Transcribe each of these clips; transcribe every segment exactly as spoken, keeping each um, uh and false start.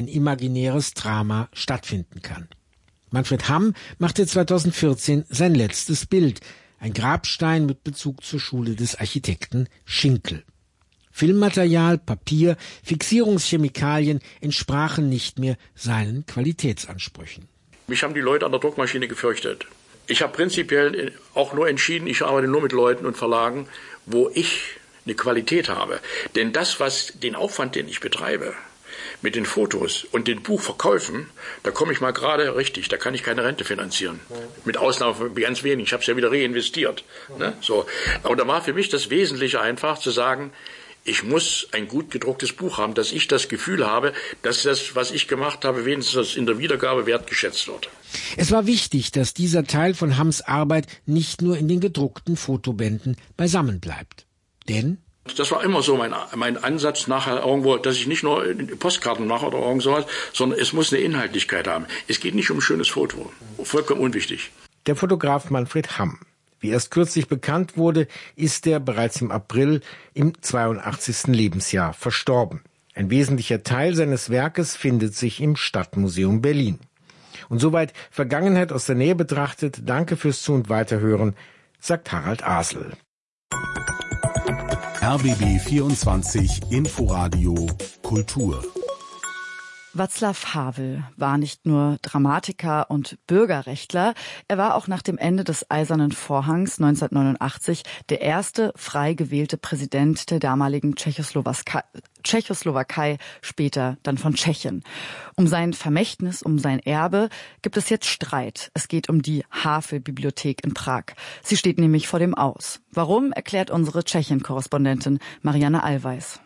ein imaginäres Drama stattfinden kann. Manfred Hamm machte zweitausendvierzehn sein letztes Bild, ein Grabstein mit Bezug zur Schule des Architekten Schinkel. Filmmaterial, Papier, Fixierungschemikalien entsprachen nicht mehr seinen Qualitätsansprüchen. Mich haben die Leute an der Druckmaschine gefürchtet. Ich habe prinzipiell auch nur entschieden, ich arbeite nur mit Leuten und Verlagen, wo ich eine Qualität habe. Denn das, was den Aufwand, den ich betreibe, mit den Fotos und den Buchverkäufen, da komme ich mal gerade richtig, da kann ich keine Rente finanzieren. Mit Ausnahme von ganz wenig, ich habe es ja wieder reinvestiert. Ne? So. Aber da war für mich das Wesentliche einfach zu sagen, ich muss ein gut gedrucktes Buch haben, dass ich das Gefühl habe, dass das, was ich gemacht habe, wenigstens in der Wiedergabe wertgeschätzt wird. Es war wichtig, dass dieser Teil von Hamms Arbeit nicht nur in den gedruckten Fotobänden beisammen bleibt. Denn das war immer so mein, mein Ansatz nachher irgendwo, dass ich nicht nur Postkarten mache oder irgend sowas, sondern es muss eine Inhaltlichkeit haben. Es geht nicht um ein schönes Foto. Vollkommen unwichtig. Der Fotograf Manfred Hamm. Wie erst kürzlich bekannt wurde, ist er bereits im April im zweiundachtzigsten Lebensjahr verstorben. Ein wesentlicher Teil seines Werkes findet sich im Stadtmuseum Berlin. Und soweit Vergangenheit aus der Nähe betrachtet, danke fürs Zu- und Weiterhören, sagt Harald Asel. R B B vierundzwanzig Inforadio Kultur. Václav Havel war nicht nur Dramatiker und Bürgerrechtler, er war auch nach dem Ende des Eisernen Vorhangs neunzehnhundertneunundachtzig der erste frei gewählte Präsident der damaligen Tschechoslowakei, Tschechoslowakei, später dann von Tschechien. Um sein Vermächtnis, um sein Erbe gibt es jetzt Streit. Es geht um die Havel-Bibliothek in Prag. Sie steht nämlich vor dem Aus. Warum, erklärt unsere Tschechien-Korrespondentin Marianne Allweis.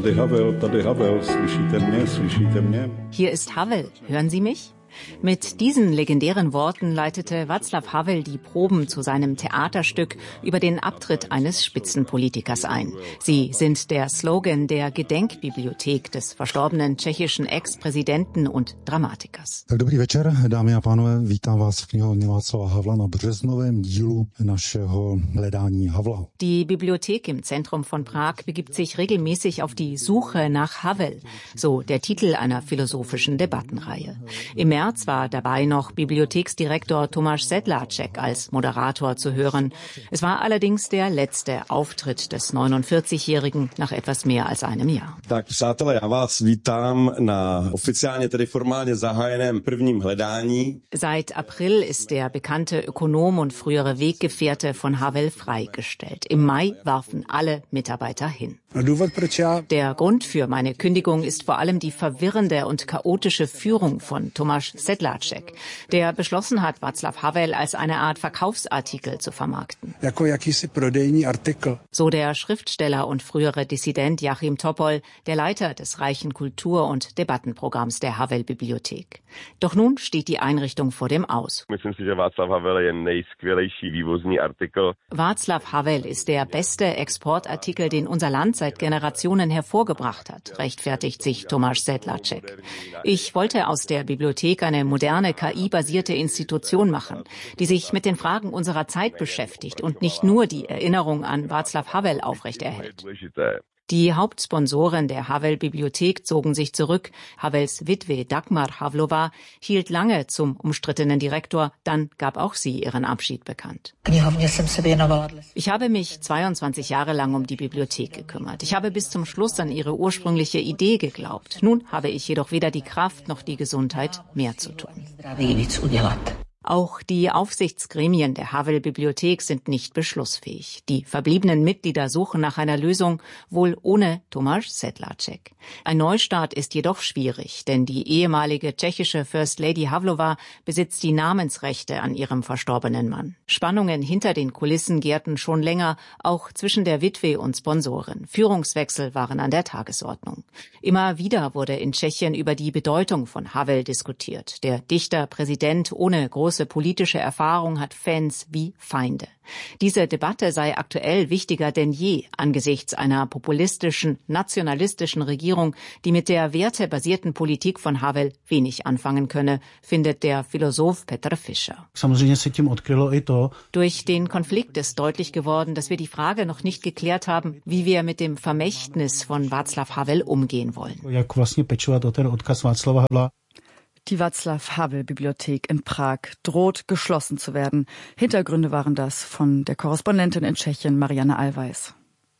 Hier ist Havel. Hören Sie mich? Mit diesen legendären Worten leitete Václav Havel die Proben zu seinem Theaterstück über den Abtritt eines Spitzenpolitikers ein. Sie sind der Slogan der Gedenkbibliothek des verstorbenen tschechischen Ex-Präsidenten und Dramatikers. Dobrý večer, dámy a pánové, vítám vás v knihovně Václava Havla na březnovém dílu našeho hledání Havla. Die Bibliothek im Zentrum von Prag begibt sich regelmäßig auf die Suche nach Havel, so der Titel einer philosophischen Debattenreihe. Im März war dabei noch Bibliotheksdirektor Tomáš Sedláček als Moderator zu hören. Es war allerdings der letzte Auftritt des neunundvierzigjährigen nach etwas mehr als einem Jahr. Tak přátelé, já vás vítám na oficiálně tedy formálně zahájeném prvním hledání. Seit April ist der bekannte Ökonom und frühere Weggefährte von Havel freigestellt. Im Mai warfen alle Mitarbeiter hin. Der Grund für meine Kündigung ist vor allem die verwirrende und chaotische Führung von Tomáš Sedláček, der beschlossen hat, Václav Havel als eine Art Verkaufsartikel zu vermarkten. So der Schriftsteller und frühere Dissident Jachim Topol, der Leiter des reichen Kultur- und Debattenprogramms der Havel-Bibliothek. Doch nun steht die Einrichtung vor dem Aus. Václav Havel ist der beste Exportartikel, den unser Land seit Generationen hervorgebracht hat, rechtfertigt sich Tomáš Sedláček. Ich wollte aus der Bibliothek eine moderne K I-basierte Institution machen, die sich mit den Fragen unserer Zeit beschäftigt und nicht nur die Erinnerung an Václav Havel aufrechterhält. Die Hauptsponsoren der Havel-Bibliothek zogen sich zurück. Havels Witwe Dagmar Havlova hielt lange zum umstrittenen Direktor, dann gab auch sie ihren Abschied bekannt. Ich habe mich zweiundzwanzig Jahre lang um die Bibliothek gekümmert. Ich habe bis zum Schluss an ihre ursprüngliche Idee geglaubt. Nun habe ich jedoch weder die Kraft noch die Gesundheit, mehr zu tun. Auch die Aufsichtsgremien der Havel-Bibliothek sind nicht beschlussfähig. Die verbliebenen Mitglieder suchen nach einer Lösung, wohl ohne Tomáš Sedláček. Ein Neustart ist jedoch schwierig, denn die ehemalige tschechische First Lady Havlova besitzt die Namensrechte an ihrem verstorbenen Mann. Spannungen hinter den Kulissen gärten schon länger, auch zwischen der Witwe und Sponsoren. Führungswechsel waren an der Tagesordnung. Immer wieder wurde in Tschechien über die Bedeutung von Havel diskutiert. Der Dichter, Präsident ohne große große politische Erfahrung hat Fans wie Feinde. Diese Debatte sei aktuell wichtiger denn je angesichts einer populistischen, nationalistischen Regierung, die mit der wertebasierten Politik von Havel wenig anfangen könne, findet der Philosoph Petr Fischer. Durch den Konflikt ist deutlich geworden, dass wir die Frage noch nicht geklärt haben, wie wir mit dem Vermächtnis von Václav Havel umgehen wollen. Die Václav-Havel-Bibliothek in Prag droht geschlossen zu werden. Hintergründe waren das von der Korrespondentin in Tschechien, Marianne Allweis.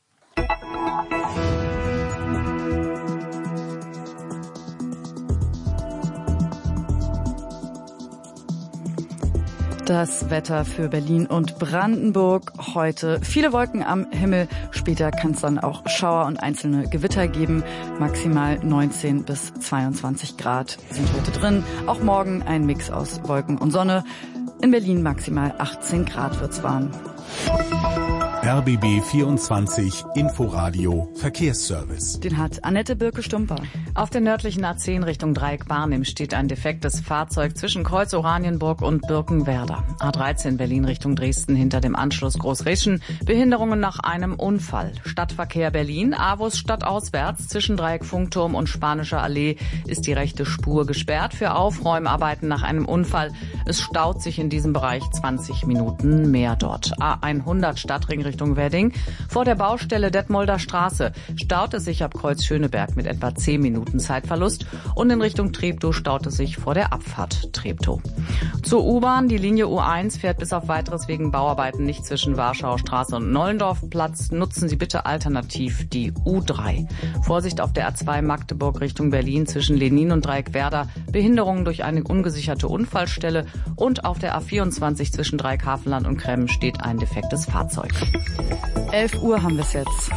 Das Wetter für Berlin und Brandenburg heute. Viele Wolken am Himmel. Später kann es dann auch Schauer und einzelne Gewitter geben. Maximal neunzehn bis zweiundzwanzig Grad sind heute drin. Auch morgen ein Mix aus Wolken und Sonne. In Berlin maximal achtzehn Grad wird's warm. R B B vierundzwanzig Inforadio Verkehrsservice. Den hat Annette Birke-Stumper. Auf der nördlichen A zehn Richtung Dreieck Barnim steht ein defektes Fahrzeug zwischen Kreuz Oranienburg und Birkenwerder. A dreizehn Berlin Richtung Dresden hinter dem Anschluss Großreschen. Behinderungen nach einem Unfall. Stadtverkehr Berlin, Avus stadtauswärts zwischen Dreieck Funkturm und Spanischer Allee ist die rechte Spur gesperrt für Aufräumarbeiten nach einem Unfall. Es staut sich in diesem Bereich zwanzig Minuten mehr dort. A hundert Stadtring Richtung Wedding. Vor der Baustelle Detmolder Straße staut es sich ab Kreuz Schöneberg mit etwa zehn Minuten Zeitverlust und in Richtung Treptow staut es sich vor der Abfahrt Treptow. Zur U-Bahn, die Linie U eins fährt bis auf Weiteres wegen Bauarbeiten nicht zwischen Warschauer Straße und Nollendorfplatz. Nutzen Sie bitte alternativ die U drei. Vorsicht auf der A zwei Magdeburg Richtung Berlin zwischen Lenin und Dreieckwerder. Behinderungen durch eine ungesicherte Unfallstelle und auf der A vierundzwanzig zwischen Dreieck-Hafenland und Kremmen steht ein defektes Fahrzeug. elf Uhr haben wir es jetzt.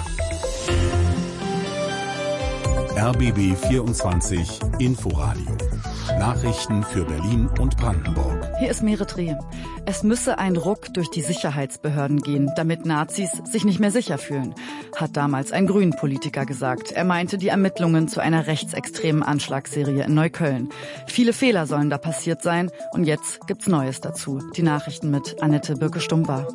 R B B vierundzwanzig Inforadio. Nachrichten für Berlin und Brandenburg. Hier ist Merit Reh. Es müsse ein Ruck durch die Sicherheitsbehörden gehen, damit Nazis sich nicht mehr sicher fühlen, hat damals ein Grünen-Politiker gesagt. Er meinte die Ermittlungen zu einer rechtsextremen Anschlagsserie in Neukölln. Viele Fehler sollen da passiert sein und jetzt gibt's Neues dazu. Die Nachrichten mit Annette Birke-Stumper.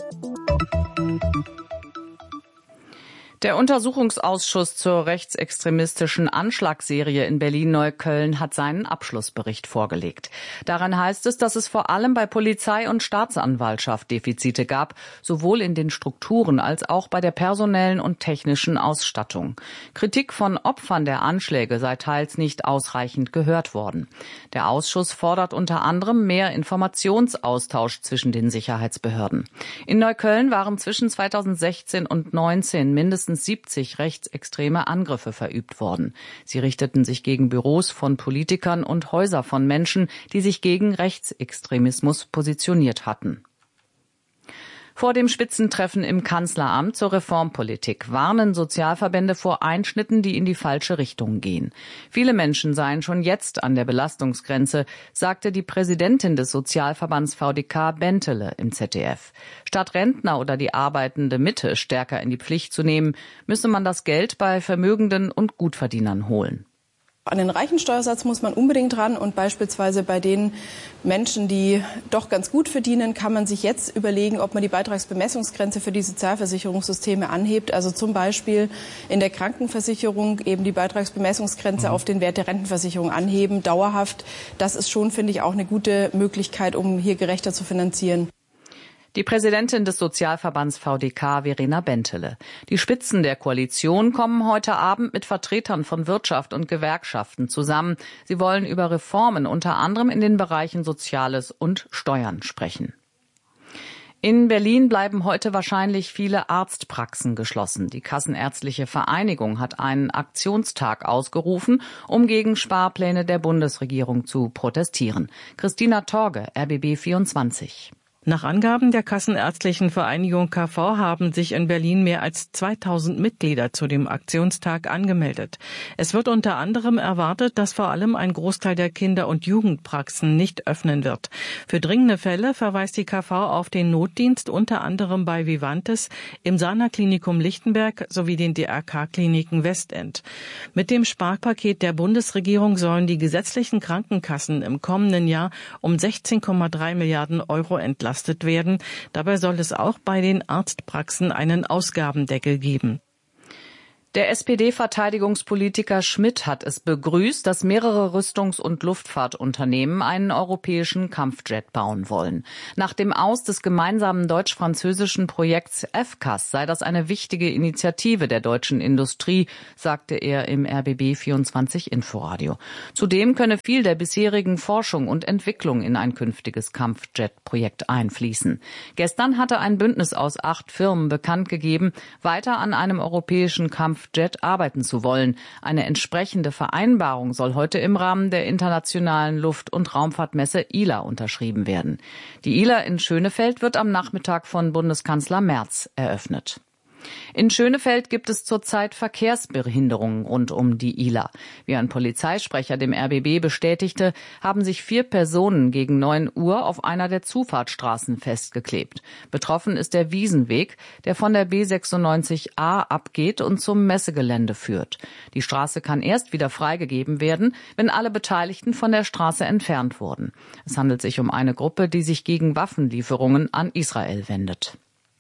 Der Untersuchungsausschuss zur rechtsextremistischen Anschlagsserie in Berlin-Neukölln hat seinen Abschlussbericht vorgelegt. Darin heißt es, dass es vor allem bei Polizei und Staatsanwaltschaft Defizite gab, sowohl in den Strukturen als auch bei der personellen und technischen Ausstattung. Kritik von Opfern der Anschläge sei teils nicht ausreichend gehört worden. Der Ausschuss fordert unter anderem mehr Informationsaustausch zwischen den Sicherheitsbehörden. In Neukölln waren zwischen zweitausendsechzehn und neunzehn mindestens siebzig rechtsextreme Angriffe verübt worden. Sie richteten sich gegen Büros von Politikern und Häuser von Menschen, die sich gegen Rechtsextremismus positioniert hatten. Vor dem Spitzentreffen im Kanzleramt zur Reformpolitik warnen Sozialverbände vor Einschnitten, die in die falsche Richtung gehen. Viele Menschen seien schon jetzt an der Belastungsgrenze, sagte die Präsidentin des Sozialverbands V D K Bentele im Z D F. Statt Rentner oder die arbeitende Mitte stärker in die Pflicht zu nehmen, müsse man das Geld bei Vermögenden und Gutverdienern holen. An den Reichensteuersatz muss man unbedingt ran und beispielsweise bei den Menschen, die doch ganz gut verdienen, kann man sich jetzt überlegen, ob man die Beitragsbemessungsgrenze für die Sozialversicherungssysteme anhebt. Also zum Beispiel in der Krankenversicherung eben die Beitragsbemessungsgrenze auf den Wert der Rentenversicherung anheben, dauerhaft. Das ist schon, finde ich, auch eine gute Möglichkeit, um hier gerechter zu finanzieren. Die Präsidentin des Sozialverbands V D K, Verena Bentele. Die Spitzen der Koalition kommen heute Abend mit Vertretern von Wirtschaft und Gewerkschaften zusammen. Sie wollen über Reformen unter anderem in den Bereichen Soziales und Steuern sprechen. In Berlin bleiben heute wahrscheinlich viele Arztpraxen geschlossen. Die Kassenärztliche Vereinigung hat einen Aktionstag ausgerufen, um gegen Sparpläne der Bundesregierung zu protestieren. Christina Torge, R B B vierundzwanzig. Nach Angaben der Kassenärztlichen Vereinigung K V haben sich in Berlin mehr als zweitausend Mitglieder zu dem Aktionstag angemeldet. Es wird unter anderem erwartet, dass vor allem ein Großteil der Kinder- und Jugendpraxen nicht öffnen wird. Für dringende Fälle verweist die K V auf den Notdienst, unter anderem bei Vivantes, im Sana Klinikum Lichtenberg sowie den D R K-Kliniken Westend. Mit dem Sparpaket der Bundesregierung sollen die gesetzlichen Krankenkassen im kommenden Jahr um sechzehn Komma drei Milliarden Euro entlastet werden. Dabei soll es auch bei den Arztpraxen einen Ausgabendeckel geben. Der S P D-Verteidigungspolitiker Schmidt hat es begrüßt, dass mehrere Rüstungs- und Luftfahrtunternehmen einen europäischen Kampfjet bauen wollen. Nach dem Aus des gemeinsamen deutsch-französischen Projekts F C A S sei das eine wichtige Initiative der deutschen Industrie, sagte er im R B B vierundzwanzig Inforadio. Zudem könne viel der bisherigen Forschung und Entwicklung in ein künftiges Kampfjet-Projekt einfließen. Gestern hatte ein Bündnis aus acht Firmen bekannt gegeben, weiter an einem europäischen Kampfjet Jet arbeiten zu wollen. Eine entsprechende Vereinbarung soll heute im Rahmen der internationalen Luft- und Raumfahrtmesse I L A unterschrieben werden. Die I L A in Schönefeld wird am Nachmittag von Bundeskanzler Merz eröffnet. In Schönefeld gibt es zurzeit Verkehrsbehinderungen rund um die I L A. Wie ein Polizeisprecher dem R B B bestätigte, haben sich vier Personen gegen neun Uhr auf einer der Zufahrtsstraßen festgeklebt. Betroffen ist der Wiesenweg, der von der B sechsundneunzig A abgeht und zum Messegelände führt. Die Straße kann erst wieder freigegeben werden, wenn alle Beteiligten von der Straße entfernt wurden. Es handelt sich um eine Gruppe, die sich gegen Waffenlieferungen an Israel wendet.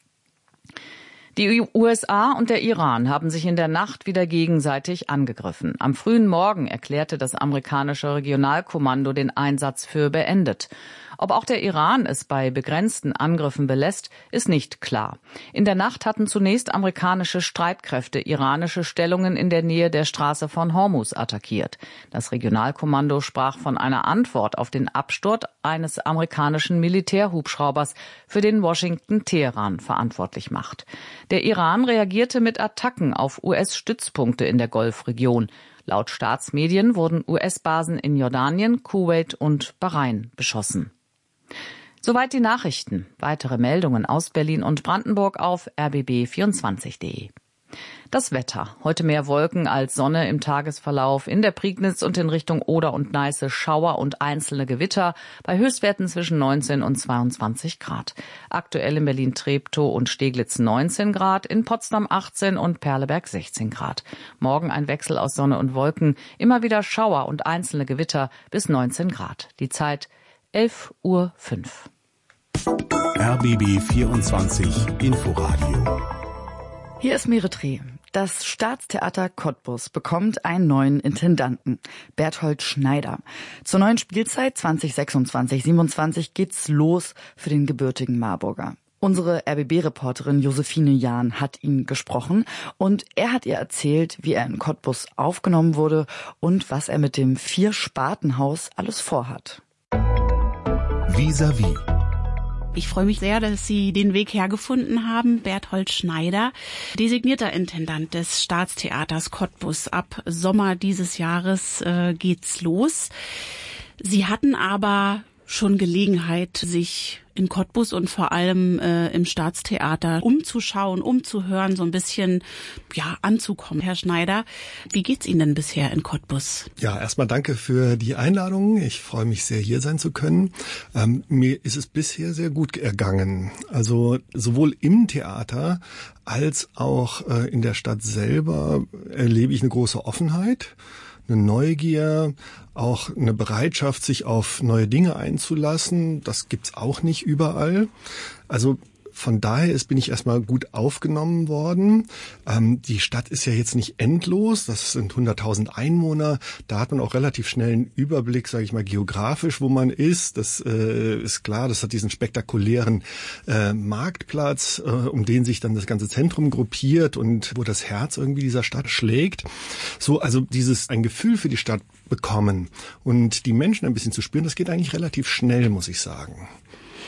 Die U S A und der Iran haben sich in der Nacht wieder gegenseitig angegriffen. Am frühen Morgen erklärte das amerikanische Regionalkommando den Einsatz für beendet. Ob auch der Iran es bei begrenzten Angriffen belässt, ist nicht klar. In der Nacht hatten zunächst amerikanische Streitkräfte iranische Stellungen in der Nähe der Straße von Hormuz attackiert. Das Regionalkommando sprach von einer Antwort auf den Absturz eines amerikanischen Militärhubschraubers, für den Washington Teheran verantwortlich macht. Der Iran reagierte mit Attacken auf U S-Stützpunkte in der Golfregion. Laut Staatsmedien wurden U S-Basen in Jordanien, Kuwait und Bahrain beschossen. Soweit die Nachrichten. Weitere Meldungen aus Berlin und Brandenburg auf r b b vierundzwanzig punkt de. Das Wetter. Heute mehr Wolken als Sonne im Tagesverlauf. In der Prignitz und in Richtung Oder und Neiße Schauer und einzelne Gewitter. Bei Höchstwerten zwischen neunzehn und zweiundzwanzig Grad. Aktuell in Berlin-Treptow und Steglitz neunzehn Grad, in Potsdam achtzehn und Perleberg sechzehn Grad. Morgen ein Wechsel aus Sonne und Wolken. Immer wieder Schauer und einzelne Gewitter bis neunzehn Grad. Die Zeit elf Uhr fünf. R B B vierundzwanzig Inforadio. Hier ist Meretri. Das Staatstheater Cottbus bekommt einen neuen Intendanten, Berthold Schneider. Zur neuen Spielzeit zwanzig sechsundzwanzig siebenundzwanzig geht's los für den gebürtigen Marburger. Unsere R B B-Reporterin Josephine Jahn hat ihn gesprochen und er hat ihr erzählt, wie er in Cottbus aufgenommen wurde und was er mit dem Vier-Sparten-Haus alles vorhat. Vis-à-vis. Ich freue mich sehr, dass Sie den Weg hergefunden haben. Berthold Schneider, designierter Intendant des Staatstheaters Cottbus. Ab Sommer dieses Jahres äh, geht's los. Sie hatten aber schon Gelegenheit, sich in Cottbus und vor allem äh, im Staatstheater umzuschauen, umzuhören, so ein bisschen ja anzukommen. Herr Schneider, wie geht's Ihnen denn bisher in Cottbus? Ja, erstmal danke für die Einladung. Ich freue mich sehr, hier sein zu können. Ähm, mir ist es bisher sehr gut ergangen. Also sowohl im Theater als auch äh, in der Stadt selber erlebe ich eine große Offenheit, eine Neugier, auch eine Bereitschaft, sich auf neue Dinge einzulassen. Das gibt's auch nicht überall. Also von daher ist, bin ich erstmal gut aufgenommen worden. Ähm, die Stadt ist ja jetzt nicht endlos. Das sind hunderttausend Einwohner. Da hat man auch relativ schnell einen Überblick, sage ich mal, geografisch, wo man ist. Das äh, ist klar. Das hat diesen spektakulären äh, Marktplatz, äh, um den sich dann das ganze Zentrum gruppiert und wo das Herz irgendwie dieser Stadt schlägt. So, also dieses ein Gefühl für die Stadt bekommen und die Menschen ein bisschen zu spüren, das geht eigentlich relativ schnell, muss ich sagen.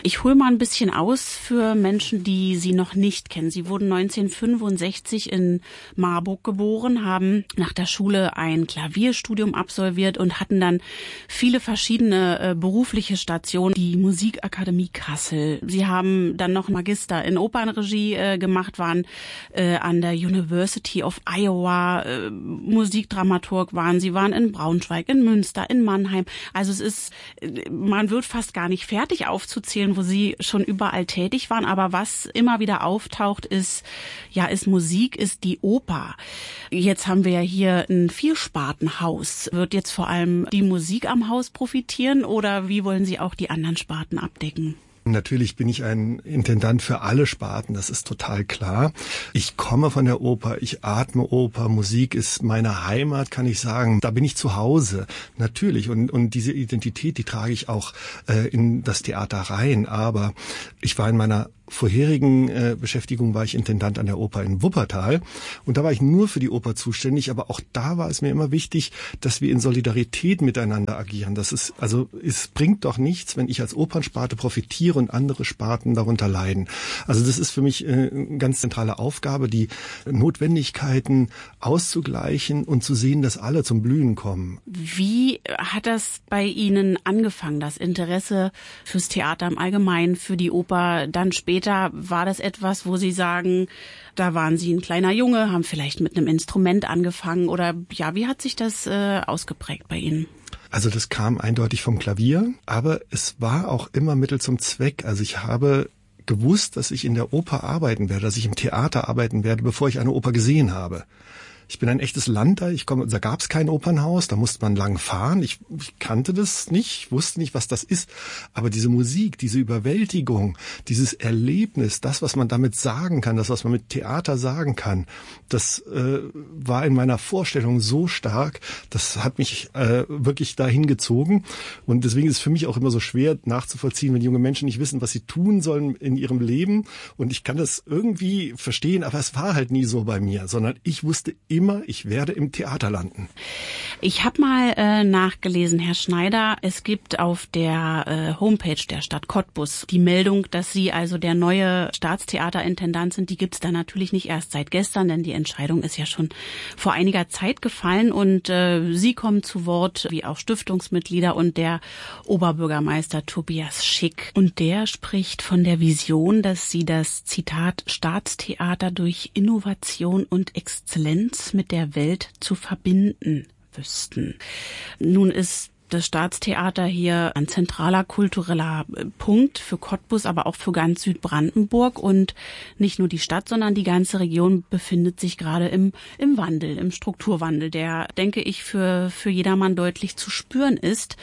Ich hole mal ein bisschen aus für Menschen, die Sie noch nicht kennen. Sie wurden neunzehnhundertfünfundsechzig in Marburg geboren, haben nach der Schule ein Klavierstudium absolviert und hatten dann viele verschiedene äh, berufliche Stationen. Die Musikakademie Kassel. Sie haben dann noch Magister in Opernregie äh, gemacht, waren äh, an der University of Iowa, äh, Musikdramaturg waren Sie, waren in Braunschweig, in Münster, in Mannheim. Also es ist, man wird fast gar nicht fertig aufzuzählen, wo Sie schon überall tätig waren. Aber was immer wieder auftaucht, ist, ja, ist Musik, ist die Oper. Jetzt haben wir ja hier ein Vierspartenhaus. Wird jetzt vor allem die Musik am Haus profitieren oder wie wollen Sie auch die anderen Sparten abdecken? Natürlich bin ich ein Intendant für alle Sparten, das ist total klar. Ich komme von der Oper, ich atme Oper, Musik ist meine Heimat, kann ich sagen. Da bin ich zu Hause, natürlich. Und, und diese Identität, die trage ich auch äh, in das Theater rein. Aber ich war in meiner vorherigen äh, Beschäftigung war ich Intendant an der Oper in Wuppertal und da war ich nur für die Oper zuständig, aber auch da war es mir immer wichtig, dass wir in Solidarität miteinander agieren. Das ist, also es bringt doch nichts, wenn ich als Opernsparte profitiere und andere Sparten darunter leiden. Also das ist für mich äh, eine ganz zentrale Aufgabe, die Notwendigkeiten auszugleichen und zu sehen, dass alle zum Blühen kommen. Wie hat das bei Ihnen angefangen, das Interesse fürs Theater im Allgemeinen, für die Oper dann später? War das etwas, wo Sie sagen, da waren Sie ein kleiner Junge, haben vielleicht mit einem Instrument angefangen oder ja, wie hat sich das äh, ausgeprägt bei Ihnen? Also das kam eindeutig vom Klavier, aber es war auch immer Mittel zum Zweck. Also ich habe gewusst, dass ich in der Oper arbeiten werde, dass ich im Theater arbeiten werde, bevor ich eine Oper gesehen habe. Ich bin ein echtes Lander, ich komme, da gab es kein Opernhaus, da musste man lang fahren. Ich, ich kannte das nicht, wusste nicht, was das ist. Aber diese Musik, diese Überwältigung, dieses Erlebnis, das, was man damit sagen kann, das, was man mit Theater sagen kann, das äh, war in meiner Vorstellung so stark, das hat mich äh, wirklich dahin gezogen. Und deswegen ist es für mich auch immer so schwer nachzuvollziehen, wenn junge Menschen nicht wissen, was sie tun sollen in ihrem Leben. Und ich kann das irgendwie verstehen, aber es war halt nie so bei mir, sondern ich wusste immer, ich werde im Theater landen. Ich habe mal äh, nachgelesen, Herr Schneider, es gibt auf der äh, Homepage der Stadt Cottbus die Meldung, dass Sie also der neue Staatstheaterintendant sind. Die gibt es da natürlich nicht erst seit gestern, denn die Entscheidung ist ja schon vor einiger Zeit gefallen. Und äh, Sie kommen zu Wort, wie auch Stiftungsmitglieder und der Oberbürgermeister Tobias Schick. Und der spricht von der Vision, dass Sie das, Zitat, Staatstheater durch Innovation und Exzellenz mit der Welt zu verbinden wüssten. Nun ist das Staatstheater hier ein zentraler kultureller Punkt für Cottbus, aber auch für ganz Südbrandenburg. Und nicht nur die Stadt, sondern die ganze Region befindet sich gerade im, im Wandel, im Strukturwandel, der, denke ich, für, für jedermann deutlich zu spüren ist.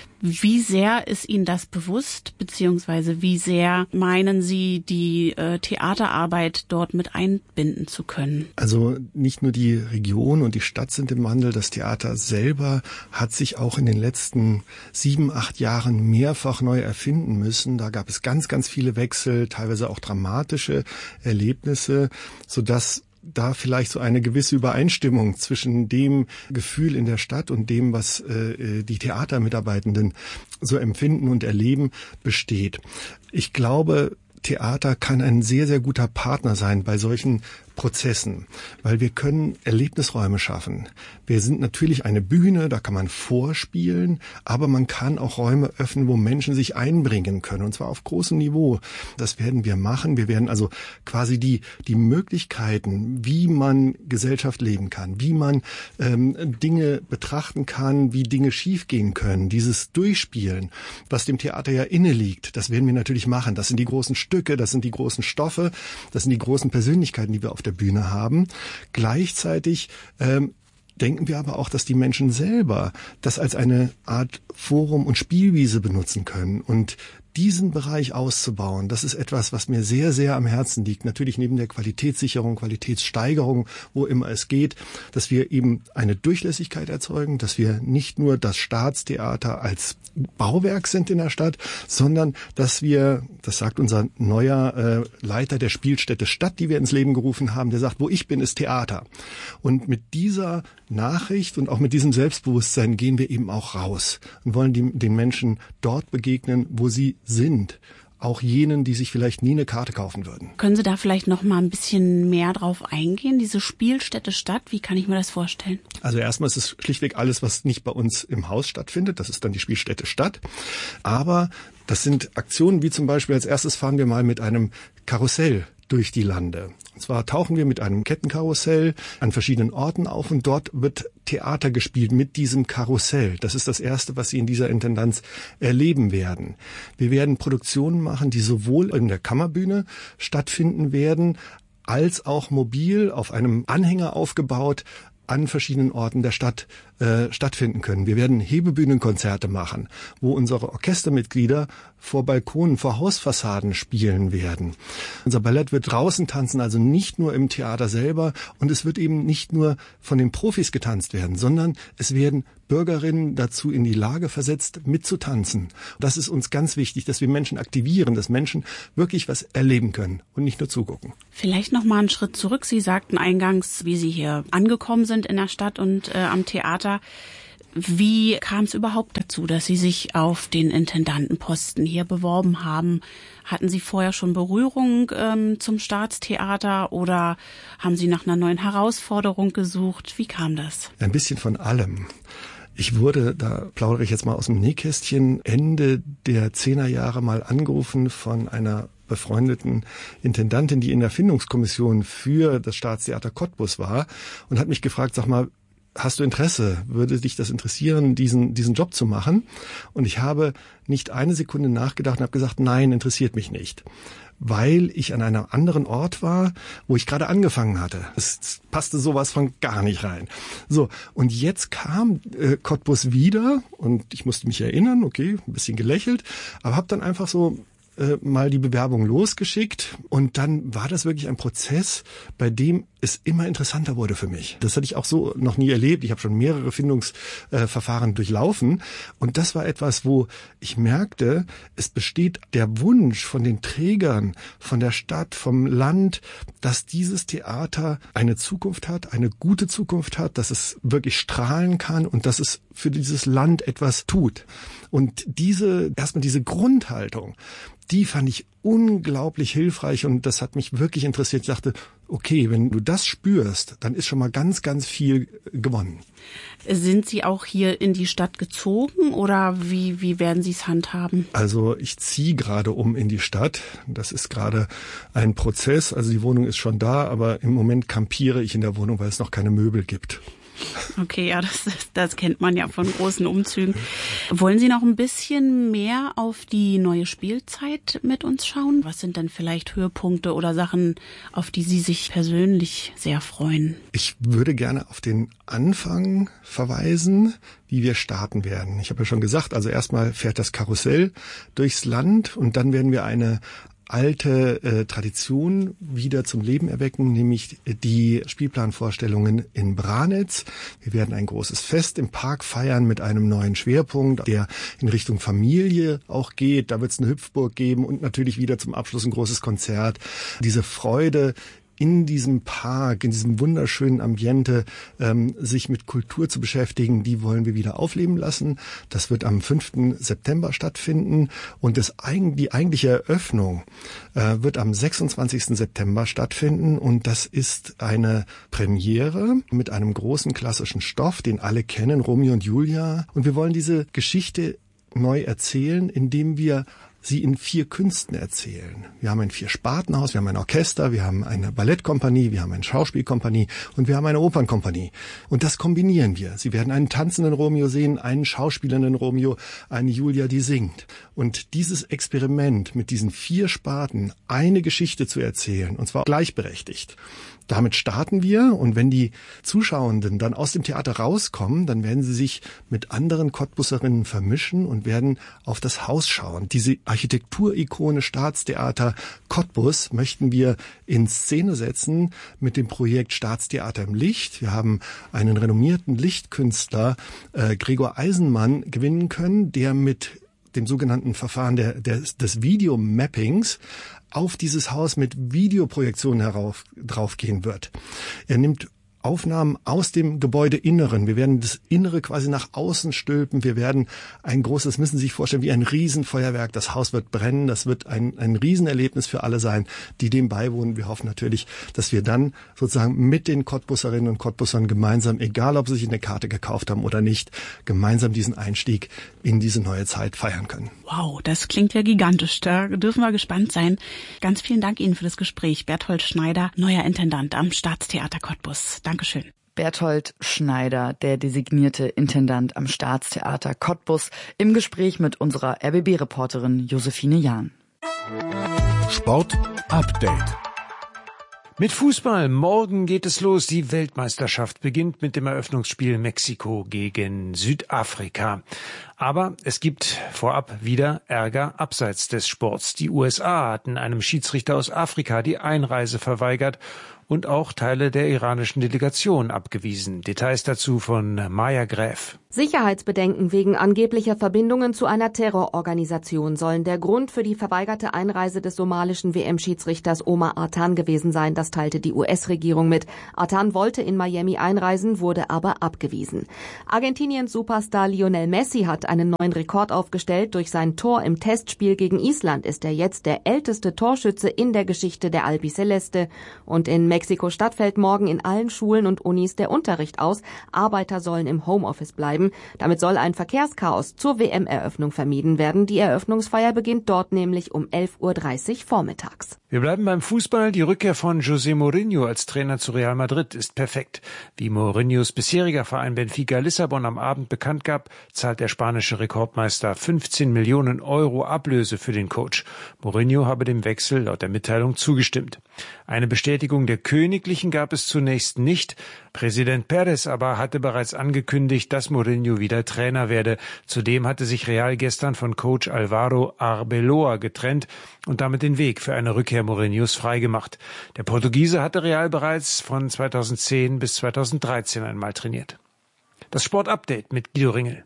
Wie sehr ist Ihnen das bewusst, beziehungsweise wie sehr meinen Sie, die äh, Theaterarbeit dort mit einbinden zu können? Also nicht nur die Region und die Stadt sind im Wandel, das Theater selber hat sich auch in den letzten sieben, acht Jahren mehrfach neu erfinden müssen. Da gab es ganz, ganz viele Wechsel, teilweise auch dramatische Erlebnisse, sodass da vielleicht so eine gewisse Übereinstimmung zwischen dem Gefühl in der Stadt und dem, was äh, die Theatermitarbeitenden so empfinden und erleben, besteht. Ich glaube, Theater kann ein sehr, sehr guter Partner sein bei solchen Prozessen, weil wir können Erlebnisräume schaffen. Wir sind natürlich eine Bühne, da kann man vorspielen, aber man kann auch Räume öffnen, wo Menschen sich einbringen können, und zwar auf großem Niveau. Das werden wir machen. Wir werden also quasi die die Möglichkeiten, wie man Gesellschaft leben kann, wie man ähm, Dinge betrachten kann, wie Dinge schiefgehen können, dieses Durchspielen, was dem Theater ja inne liegt, das werden wir natürlich machen. Das sind die großen Stücke, das sind die großen Stoffe, das sind die großen Persönlichkeiten, die wir auf der Bühne haben. Gleichzeitig ähm, denken wir aber auch, dass die Menschen selber das als eine Art Forum und Spielwiese benutzen können. Und diesen Bereich auszubauen, das ist etwas, was mir sehr, sehr am Herzen liegt. Natürlich neben der Qualitätssicherung, Qualitätssteigerung, wo immer es geht, dass wir eben eine Durchlässigkeit erzeugen, dass wir nicht nur das Staatstheater als Bauwerk sind in der Stadt, sondern dass wir, das sagt unser neuer äh, Leiter der Spielstätte Stadt, die wir ins Leben gerufen haben, der sagt, wo ich bin, ist Theater. Und mit dieser Nachricht und auch mit diesem Selbstbewusstsein gehen wir eben auch raus und wollen die, den Menschen dort begegnen, wo sie sind. auch jenen, die sich vielleicht nie eine Karte kaufen würden. Können Sie da vielleicht noch mal ein bisschen mehr drauf eingehen? Diese Spielstätte Stadt, wie kann ich mir das vorstellen? Also erstmal ist es schlichtweg alles, was nicht bei uns im Haus stattfindet. Das ist dann die Spielstätte Stadt. Aber das sind Aktionen wie zum Beispiel, als erstes fahren wir mal mit einem Karussell durch die Lande. Und zwar tauchen wir mit einem Kettenkarussell an verschiedenen Orten auf und dort wird Theater gespielt mit diesem Karussell. Das ist das Erste, was Sie in dieser Intendanz erleben werden. Wir werden Produktionen machen, die sowohl in der Kammerbühne stattfinden werden, als auch mobil auf einem Anhänger aufgebaut an verschiedenen Orten der Stadt äh, stattfinden können. Wir werden Hebebühnenkonzerte machen, wo unsere Orchestermitglieder vor Balkonen, vor Hausfassaden spielen werden. Unser Ballett wird draußen tanzen, also nicht nur im Theater selber. Und es wird eben nicht nur von den Profis getanzt werden, sondern es werden Bürgerinnen dazu in die Lage versetzt, mitzutanzen. Das ist uns ganz wichtig, dass wir Menschen aktivieren, dass Menschen wirklich was erleben können und nicht nur zugucken. Vielleicht noch mal einen Schritt zurück. Sie sagten eingangs, wie Sie hier angekommen sind in der Stadt und äh, am Theater. Wie kam es überhaupt dazu, dass Sie sich auf den Intendantenposten hier beworben haben? Hatten Sie vorher schon Berührung ähm, zum Staatstheater oder haben Sie nach einer neuen Herausforderung gesucht? Wie kam das? Ein bisschen von allem. Ich wurde, da plaudere ich jetzt mal aus dem Nähkästchen, Ende der Zehnerjahre mal angerufen von einer befreundeten Intendantin, die in der Findungskommission für das Staatstheater Cottbus war und hat mich gefragt, sag mal, hast du Interesse? Würde dich das interessieren, diesen diesen Job zu machen? Und ich habe nicht eine Sekunde nachgedacht und habe gesagt, nein, interessiert mich nicht. Weil ich an einem anderen Ort war, wo ich gerade angefangen hatte. Es passte sowas von gar nicht rein. So, und jetzt kam äh, Cottbus wieder und ich musste mich erinnern, okay, ein bisschen gelächelt, aber habe dann einfach so mal die Bewerbung losgeschickt und dann war das wirklich ein Prozess, bei dem es immer interessanter wurde für mich. Das hatte ich auch so noch nie erlebt. Ich habe schon mehrere Findungsverfahren durchlaufen und das war etwas, wo ich merkte, es besteht der Wunsch von den Trägern, von der Stadt, vom Land, dass dieses Theater eine Zukunft hat, eine gute Zukunft hat, dass es wirklich strahlen kann und dass es für dieses Land etwas tut. Und diese, erstmal diese Grundhaltung, die fand ich unglaublich hilfreich und das hat mich wirklich interessiert. Ich dachte, okay, wenn du das spürst, dann ist schon mal ganz, ganz viel gewonnen. Sind Sie auch hier in die Stadt gezogen oder wie, wie werden Sie es handhaben? Also ich ziehe gerade um in die Stadt. Das ist gerade ein Prozess. Also die Wohnung ist schon da, aber im Moment campiere ich in der Wohnung, weil es noch keine Möbel gibt. Okay, ja, das, das kennt man ja von großen Umzügen. Wollen Sie noch ein bisschen mehr auf die neue Spielzeit mit uns schauen? Was sind denn vielleicht Höhepunkte oder Sachen, auf die Sie sich persönlich sehr freuen? Ich würde gerne auf den Anfang verweisen, wie wir starten werden. Ich habe ja schon gesagt, also erstmal fährt das Karussell durchs Land und dann werden wir eine alte äh, Tradition wieder zum Leben erwecken, nämlich die Spielplanvorstellungen in Branitz. Wir werden ein großes Fest im Park feiern mit einem neuen Schwerpunkt, der in Richtung Familie auch geht. Da wird es eine Hüpfburg geben und natürlich wieder zum Abschluss ein großes Konzert. Diese Freude in diesem Park, in diesem wunderschönen Ambiente, ähm, sich mit Kultur zu beschäftigen, die wollen wir wieder aufleben lassen. Das wird am fünften September stattfinden und das, die eigentliche Eröffnung äh, wird am sechsundzwanzigsten September stattfinden und das ist eine Premiere mit einem großen klassischen Stoff, den alle kennen, Romeo und Julia. Und wir wollen diese Geschichte neu erzählen, indem wir sie in vier Künsten erzählen. Wir haben ein Vier-Spartenhaus, wir haben ein Orchester, wir haben eine Ballettkompanie, wir haben eine Schauspielkompanie und wir haben eine Opernkompanie. Und das kombinieren wir. Sie werden einen tanzenden Romeo sehen, einen schauspielenden Romeo, eine Julia, die singt. Und dieses Experiment mit diesen vier Sparten, eine Geschichte zu erzählen, und zwar gleichberechtigt, damit starten wir und wenn die Zuschauenden dann aus dem Theater rauskommen, dann werden sie sich mit anderen Cottbusserinnen vermischen und werden auf das Haus schauen. Diese Architekturikone Staatstheater Cottbus möchten wir in Szene setzen mit dem Projekt Staatstheater im Licht. Wir haben einen renommierten Lichtkünstler, äh, Gregor Eisenmann, gewinnen können, der mit dem sogenannten Verfahren der, der, des Videomappings auf dieses Haus mit Videoprojektionen herauf, draufgehen wird. Er nimmt Aufnahmen aus dem Gebäudeinneren. Wir werden das Innere quasi nach außen stülpen. Wir werden ein großes, das müssen Sie sich vorstellen, wie ein Riesenfeuerwerk. Das Haus wird brennen. Das wird ein, ein Riesenerlebnis für alle sein, die dem beiwohnen. Wir hoffen natürlich, dass wir dann sozusagen mit den Cottbusserinnen und Cottbussern gemeinsam, egal ob sie sich eine Karte gekauft haben oder nicht, gemeinsam diesen Einstieg in diese neue Zeit feiern können. Wow, das klingt ja gigantisch. Da dürfen wir gespannt sein. Ganz vielen Dank Ihnen für das Gespräch. Berthold Schneider, neuer Intendant am Staatstheater Cottbus. Dankeschön. Berthold Schneider, der designierte Intendant am Staatstheater Cottbus, im Gespräch mit unserer R B B-Reporterin Josephine Jahn. Sport Update. Mit Fußball. Morgen geht es los. Die Weltmeisterschaft beginnt mit dem Eröffnungsspiel Mexiko gegen Südafrika. Aber es gibt vorab wieder Ärger abseits des Sports. Die U S A hatten einem Schiedsrichter aus Afrika die Einreise verweigert und auch Teile der iranischen Delegation abgewiesen. Details dazu von Maja Gräf. Sicherheitsbedenken wegen angeblicher Verbindungen zu einer Terrororganisation sollen der Grund für die verweigerte Einreise des somalischen W M-Schiedsrichters Omar Artan gewesen sein. Das teilte die U S-Regierung mit. Artan wollte in Miami einreisen, wurde aber abgewiesen. Argentiniens Superstar Lionel Messi hat einen neuen Rekord aufgestellt. Durch sein Tor im Testspiel gegen Island ist er jetzt der älteste Torschütze in der Geschichte der Albiceleste. Und in Mexiko-Stadt fällt morgen in allen Schulen und Unis der Unterricht aus. Arbeiter sollen im Homeoffice bleiben. Damit soll ein Verkehrschaos zur W M-Eröffnung vermieden werden. Die Eröffnungsfeier beginnt dort nämlich um elf Uhr dreißig vormittags. Wir bleiben beim Fußball. Die Rückkehr von José Mourinho als Trainer zu Real Madrid ist perfekt. Wie Mourinhos bisheriger Verein Benfica Lissabon am Abend bekannt gab, zahlt der spanische Rekordmeister fünfzehn Millionen Euro Ablöse für den Coach. Mourinho habe dem Wechsel laut der Mitteilung zugestimmt. Eine Bestätigung der Königlichen gab es zunächst nicht. Präsident Pérez aber hatte bereits angekündigt, dass Mourinho wieder Trainer werde. Zudem hatte sich Real gestern von Coach Alvaro Arbeloa getrennt und damit den Weg für eine Rückkehr Mourinhos freigemacht. Der Portugiese hatte Real bereits von zweitausendzehn bis zweitausenddreizehn einmal trainiert. Das Sportupdate mit Guido Ringel.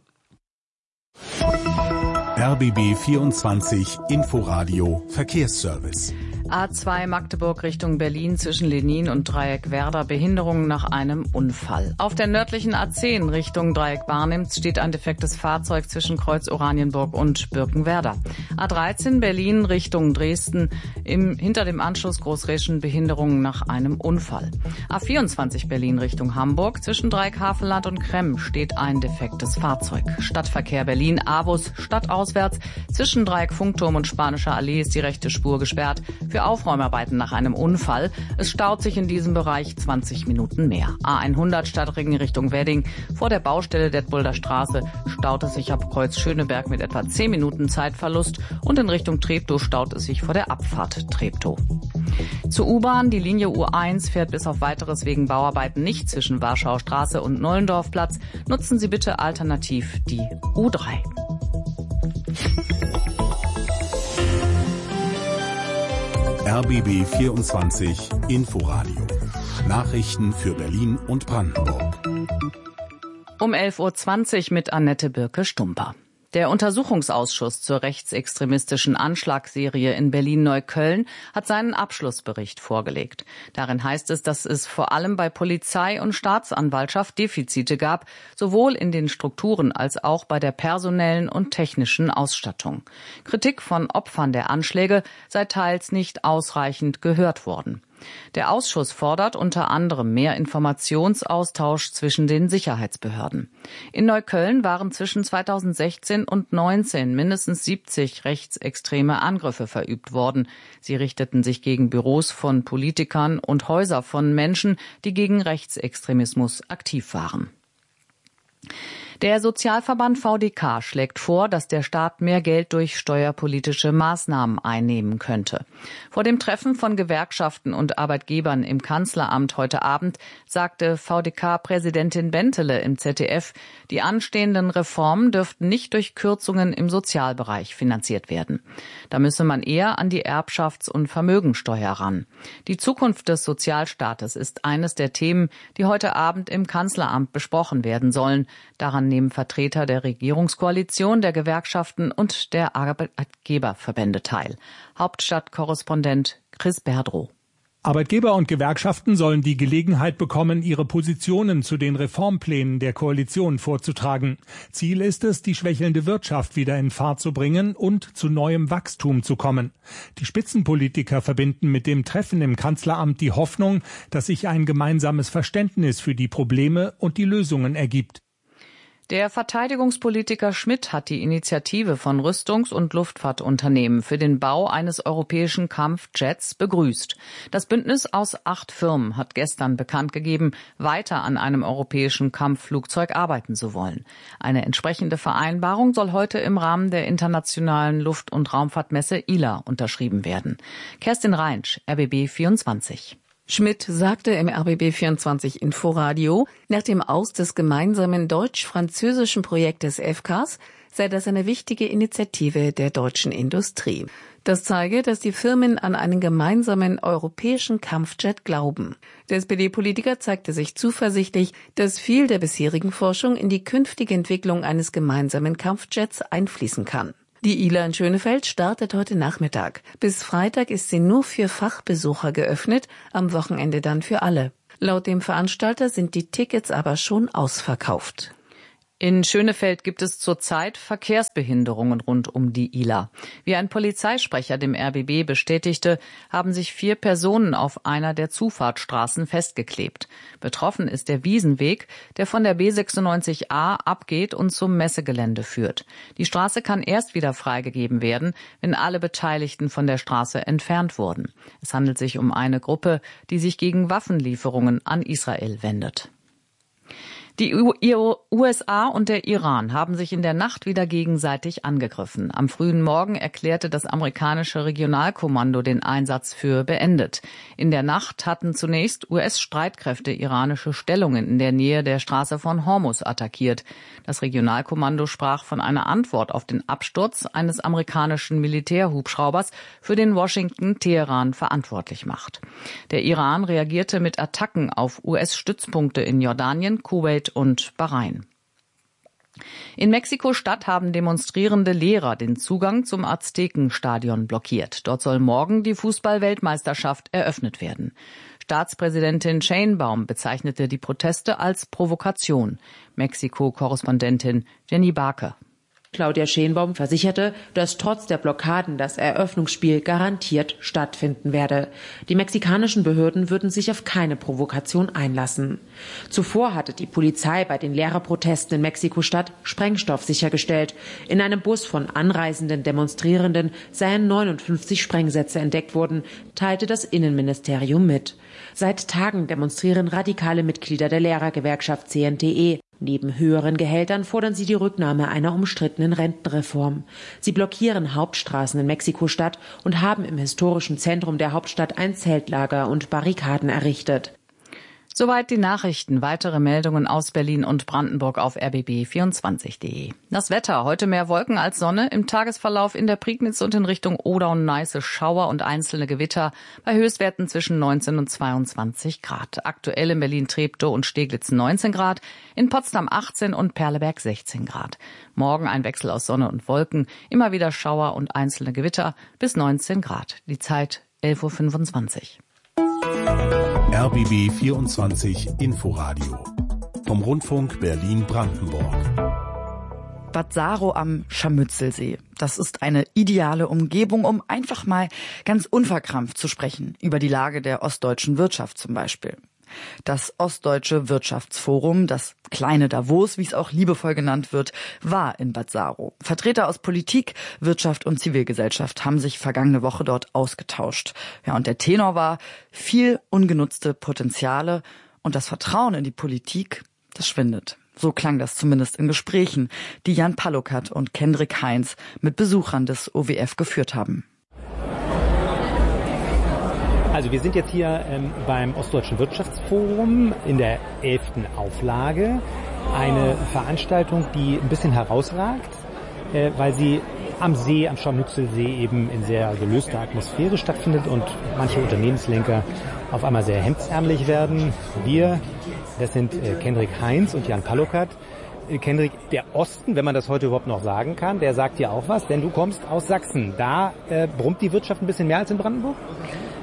R B B vierundzwanzig Inforadio Verkehrsservice. A zwei Magdeburg Richtung Berlin zwischen Lenin und Dreieck Werder, Behinderungen nach einem Unfall. Auf der nördlichen A zehn Richtung Dreieck Barnimz steht ein defektes Fahrzeug zwischen Kreuz Oranienburg und Birkenwerder. A dreizehn Berlin Richtung Dresden, im, hinter dem Anschluss Großreschen, Behinderungen nach einem Unfall. A vierundzwanzig Berlin Richtung Hamburg zwischen Dreieck Havelland und Kremm steht ein defektes Fahrzeug. Stadtverkehr Berlin Avus stadtauswärts zwischen Dreieck Funkturm und Spanischer Allee ist die rechte Spur gesperrt für Aufräumarbeiten nach einem Unfall. Es staut sich in diesem Bereich zwanzig Minuten mehr. A hundert Stadtring Richtung Wedding. Vor der Baustelle Detbolder Straße staut es sich ab Kreuz Schöneberg mit etwa zehn Minuten Zeitverlust und in Richtung Treptow staut es sich vor der Abfahrt Treptow. Zur U-Bahn. Die Linie U eins fährt bis auf Weiteres wegen Bauarbeiten nicht zwischen Warschauer Straße und Nollendorfplatz. Nutzen Sie bitte alternativ die U drei. R B B vierundzwanzig Inforadio. Nachrichten für Berlin und Brandenburg. Um elf Uhr zwanzig mit Annette Birke-Stumper. Der Untersuchungsausschuss zur rechtsextremistischen Anschlagsserie in Berlin-Neukölln hat seinen Abschlussbericht vorgelegt. Darin heißt es, dass es vor allem bei Polizei und Staatsanwaltschaft Defizite gab, sowohl in den Strukturen als auch bei der personellen und technischen Ausstattung. Kritik von Opfern der Anschläge sei teils nicht ausreichend gehört worden. Der Ausschuss fordert unter anderem mehr Informationsaustausch zwischen den Sicherheitsbehörden. In Neukölln waren zwischen zweitausendsechzehn und neunzehn mindestens siebzig rechtsextreme Angriffe verübt worden. Sie richteten sich gegen Büros von Politikern und Häuser von Menschen, die gegen Rechtsextremismus aktiv waren. Der Sozialverband V D K schlägt vor, dass der Staat mehr Geld durch steuerpolitische Maßnahmen einnehmen könnte. Vor dem Treffen von Gewerkschaften und Arbeitgebern im Kanzleramt heute Abend sagte V D K-Präsidentin Bentele im Z D F, die anstehenden Reformen dürften nicht durch Kürzungen im Sozialbereich finanziert werden. Da müsse man eher an die Erbschafts- und Vermögensteuer ran. Die Zukunft des Sozialstaates ist eines der Themen, die heute Abend im Kanzleramt besprochen werden sollen. Daran nehmen Vertreter der Regierungskoalition, der Gewerkschaften und der Arbeitgeberverbände teil. Hauptstadtkorrespondent Chris Berdrow. Arbeitgeber und Gewerkschaften sollen die Gelegenheit bekommen, ihre Positionen zu den Reformplänen der Koalition vorzutragen. Ziel ist es, die schwächelnde Wirtschaft wieder in Fahrt zu bringen und zu neuem Wachstum zu kommen. Die Spitzenpolitiker verbinden mit dem Treffen im Kanzleramt die Hoffnung, dass sich ein gemeinsames Verständnis für die Probleme und die Lösungen ergibt. Der Verteidigungspolitiker Schmidt hat die Initiative von Rüstungs- und Luftfahrtunternehmen für den Bau eines europäischen Kampfjets begrüßt. Das Bündnis aus acht Firmen hat gestern bekannt gegeben, weiter an einem europäischen Kampfflugzeug arbeiten zu wollen. Eine entsprechende Vereinbarung soll heute im Rahmen der internationalen Luft- und Raumfahrtmesse I L A unterschrieben werden. Kerstin Reinsch, R B B vierundzwanzig. Schmidt sagte im R B B vierundzwanzig Inforadio, nach dem Aus des gemeinsamen deutsch-französischen Projektes F C A S sei das eine wichtige Initiative der deutschen Industrie. Das zeige, dass die Firmen an einen gemeinsamen europäischen Kampfjet glauben. Der S P D-Politiker zeigte sich zuversichtlich, dass viel der bisherigen Forschung in die künftige Entwicklung eines gemeinsamen Kampfjets einfließen kann. Die I L A in Schönefeld startet heute Nachmittag. Bis Freitag ist sie nur für Fachbesucher geöffnet, am Wochenende dann für alle. Laut dem Veranstalter sind die Tickets aber schon ausverkauft. In Schönefeld gibt es zurzeit Verkehrsbehinderungen rund um die I L A. Wie ein Polizeisprecher dem R B B bestätigte, haben sich vier Personen auf einer der Zufahrtsstraßen festgeklebt. Betroffen ist der Wiesenweg, der von der B sechsundneunzig a abgeht und zum Messegelände führt. Die Straße kann erst wieder freigegeben werden, wenn alle Beteiligten von der Straße entfernt wurden. Es handelt sich um eine Gruppe, die sich gegen Waffenlieferungen an Israel wendet. Die U S A und der Iran haben sich in der Nacht wieder gegenseitig angegriffen. Am frühen Morgen erklärte das amerikanische Regionalkommando den Einsatz für beendet. In der Nacht hatten zunächst U S-Streitkräfte iranische Stellungen in der Nähe der Straße von Hormuz attackiert. Das Regionalkommando sprach von einer Antwort auf den Absturz eines amerikanischen Militärhubschraubers, für den Washington Teheran verantwortlich macht. Der Iran reagierte mit Attacken auf U S-Stützpunkte in Jordanien, Kuwait und Bahrain. In Mexiko-Stadt haben demonstrierende Lehrer den Zugang zum Aztekenstadion blockiert. Dort soll morgen die Fußball-Weltmeisterschaft eröffnet werden. Staatspräsidentin Sheinbaum bezeichnete die Proteste als Provokation. Mexiko-Korrespondentin Jenny Barke. Claudia Sheinbaum versicherte, dass trotz der Blockaden das Eröffnungsspiel garantiert stattfinden werde. Die mexikanischen Behörden würden sich auf keine Provokation einlassen. Zuvor hatte die Polizei bei den Lehrerprotesten in Mexiko-Stadt Sprengstoff sichergestellt. In einem Bus von anreisenden Demonstrierenden seien neunundfünfzig Sprengsätze entdeckt worden, teilte das Innenministerium mit. Seit Tagen demonstrieren radikale Mitglieder der Lehrergewerkschaft C N T E. Neben höheren Gehältern fordern sie die Rücknahme einer umstrittenen Rentenreform. Sie blockieren Hauptstraßen in Mexiko-Stadt und haben im historischen Zentrum der Hauptstadt ein Zeltlager und Barrikaden errichtet. Soweit die Nachrichten. Weitere Meldungen aus Berlin und Brandenburg auf r b b vierundzwanzig punkt de. Das Wetter. Heute mehr Wolken als Sonne. Im Tagesverlauf in der Prignitz und in Richtung Oder und Neiße Schauer und einzelne Gewitter bei Höchstwerten zwischen neunzehn und zweiundzwanzig Grad. Aktuell in Berlin Treptow und Steglitz neunzehn Grad, in Potsdam achtzehn und Perleberg sechzehn Grad. Morgen ein Wechsel aus Sonne und Wolken. Immer wieder Schauer und einzelne Gewitter bis neunzehn Grad. Die Zeit elf Uhr fünfundzwanzig. R B B vierundzwanzig Inforadio vom Rundfunk Berlin-Brandenburg. Bad Saro am Scharmützelsee. Das ist eine ideale Umgebung, um einfach mal ganz unverkrampft zu sprechen über die Lage der ostdeutschen Wirtschaft zum Beispiel. Das Ostdeutsche Wirtschaftsforum, das kleine Davos, wie es auch liebevoll genannt wird, war in Bad Saro. Vertreter aus Politik, Wirtschaft und Zivilgesellschaft haben sich vergangene Woche dort ausgetauscht. Ja, und der Tenor war viel ungenutzte Potenziale und das Vertrauen in die Politik, das schwindet. So klang das zumindest in Gesprächen, die Jan Palukat und Kendrick Heinz mit Besuchern des O W F geführt haben. Also wir sind jetzt hier ähm, beim Ostdeutschen Wirtschaftsforum in der elften Auflage. Eine Veranstaltung, die ein bisschen herausragt, äh, weil sie am See, am Scharmützelsee eben in sehr gelöster Atmosphäre stattfindet und manche Unternehmenslenker auf einmal sehr hemdsärmlich werden. Wir, das sind äh, Kendrick Heinz und Jan Palukat. Äh, Kendrick, der Osten, wenn man das heute überhaupt noch sagen kann, der sagt dir auch was, denn du kommst aus Sachsen. Da äh, brummt die Wirtschaft ein bisschen mehr als in Brandenburg?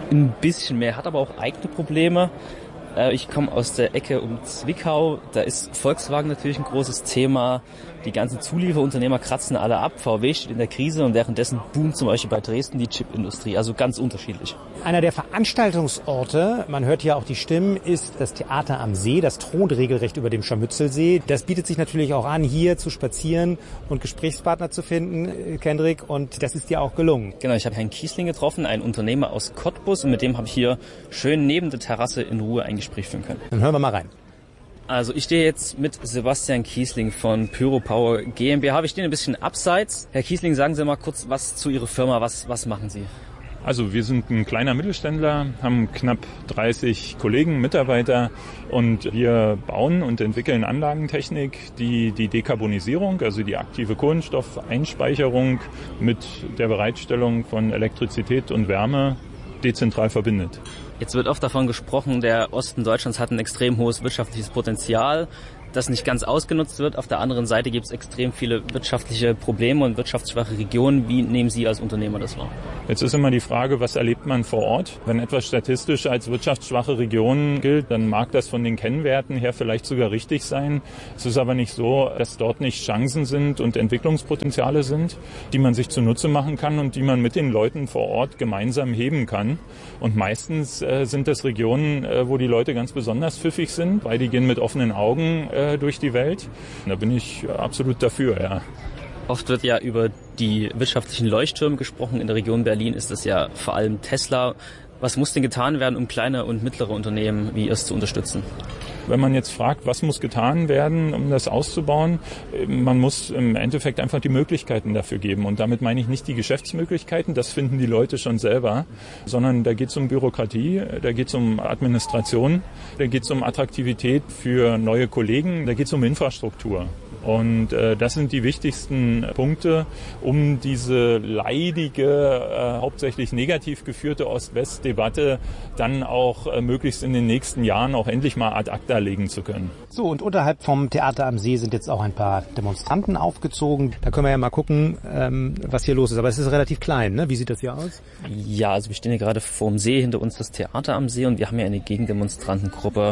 ein bisschen mehr, hat aber auch eigene Probleme. Ich komme aus der Ecke um Zwickau, da ist Volkswagen natürlich ein großes Thema. Die ganzen Zulieferunternehmer kratzen alle ab, V W steht in der Krise und währenddessen boomt zum Beispiel bei Dresden die Chipindustrie, also ganz unterschiedlich. Einer der Veranstaltungsorte, man hört ja auch die Stimmen, ist das Theater am See, das thront regelrecht über dem Scharmützelsee. Das bietet sich natürlich auch an, hier zu spazieren und Gesprächspartner zu finden, Kendrick, und das ist dir auch gelungen. Genau, ich habe Herrn Kiesling getroffen, einen Unternehmer aus Cottbus, und mit dem habe ich hier schön neben der Terrasse in Ruhe ein Gespräch führen können. Dann hören wir mal rein. Also ich stehe jetzt mit Sebastian Kiesling von Pyropower GmbH. Wir stehen ein bisschen abseits. Herr Kiesling, sagen Sie mal kurz was zu Ihrer Firma. Was, was machen Sie? Also wir sind ein kleiner Mittelständler, haben knapp dreißig Kollegen, Mitarbeiter, und wir bauen und entwickeln Anlagentechnik, die die Dekarbonisierung, also die aktive Kohlenstoffeinspeicherung mit der Bereitstellung von Elektrizität und Wärme dezentral verbindet. Jetzt wird oft davon gesprochen, der Osten Deutschlands hat ein extrem hohes wirtschaftliches Potenzial, das nicht ganz ausgenutzt wird. Auf der anderen Seite gibt es extrem viele wirtschaftliche Probleme und wirtschaftsschwache Regionen. Wie nehmen Sie als Unternehmer das wahr? Jetzt ist immer die Frage, was erlebt man vor Ort? Wenn etwas statistisch als wirtschaftsschwache Region gilt, dann mag das von den Kennwerten her vielleicht sogar richtig sein. Es ist aber nicht so, dass dort nicht Chancen sind und Entwicklungspotenziale sind, die man sich zunutze machen kann und die man mit den Leuten vor Ort gemeinsam heben kann. Und meistens äh, sind das Regionen, äh, wo die Leute ganz besonders pfiffig sind, weil die gehen mit offenen Augen äh, durch die Welt. Da bin ich absolut dafür, ja. Oft wird ja über die wirtschaftlichen Leuchttürme gesprochen. In der Region Berlin ist es ja vor allem Tesla. Was muss denn getan werden, um kleine und mittlere Unternehmen wie es zu unterstützen? Wenn man jetzt fragt, was muss getan werden, um das auszubauen, man muss im Endeffekt einfach die Möglichkeiten dafür geben. Und damit meine ich nicht die Geschäftsmöglichkeiten, das finden die Leute schon selber, sondern da geht es um Bürokratie, da geht es um Administration, da geht es um Attraktivität für neue Kollegen, da geht es um Infrastruktur. Und äh, das sind die wichtigsten Punkte, um diese leidige, äh, hauptsächlich negativ geführte Ost-West-Debatte dann auch äh, möglichst in den nächsten Jahren auch endlich mal ad acta legen zu können. So, und unterhalb vom Theater am See sind jetzt auch ein paar Demonstranten aufgezogen. Da können wir ja mal gucken, ähm, was hier los ist. Aber es ist relativ klein, ne? Wie sieht das hier aus? Ja, also wir stehen hier gerade vor dem See, hinter uns das Theater am See, und wir haben hier eine Gegendemonstrantengruppe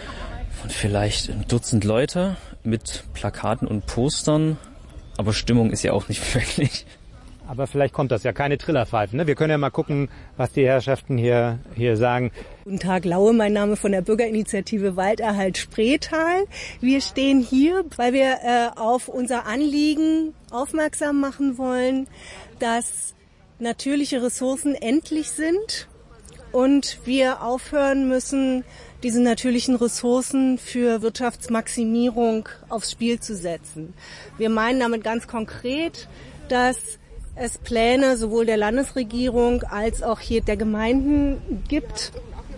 von vielleicht ein Dutzend Leute mit Plakaten und Postern, aber Stimmung ist ja auch nicht wirklich. Aber vielleicht kommt das ja, keine Trillerpfeifen, ne? Wir können ja mal gucken, was die Herrschaften hier, hier sagen. Guten Tag, Laue, mein Name von der Bürgerinitiative Walderhalt Spreetal. Wir stehen hier, weil wir äh, auf unser Anliegen aufmerksam machen wollen, dass natürliche Ressourcen endlich sind und wir aufhören müssen, diese natürlichen Ressourcen für Wirtschaftsmaximierung aufs Spiel zu setzen. Wir meinen damit ganz konkret, dass es Pläne sowohl der Landesregierung als auch hier der Gemeinden gibt,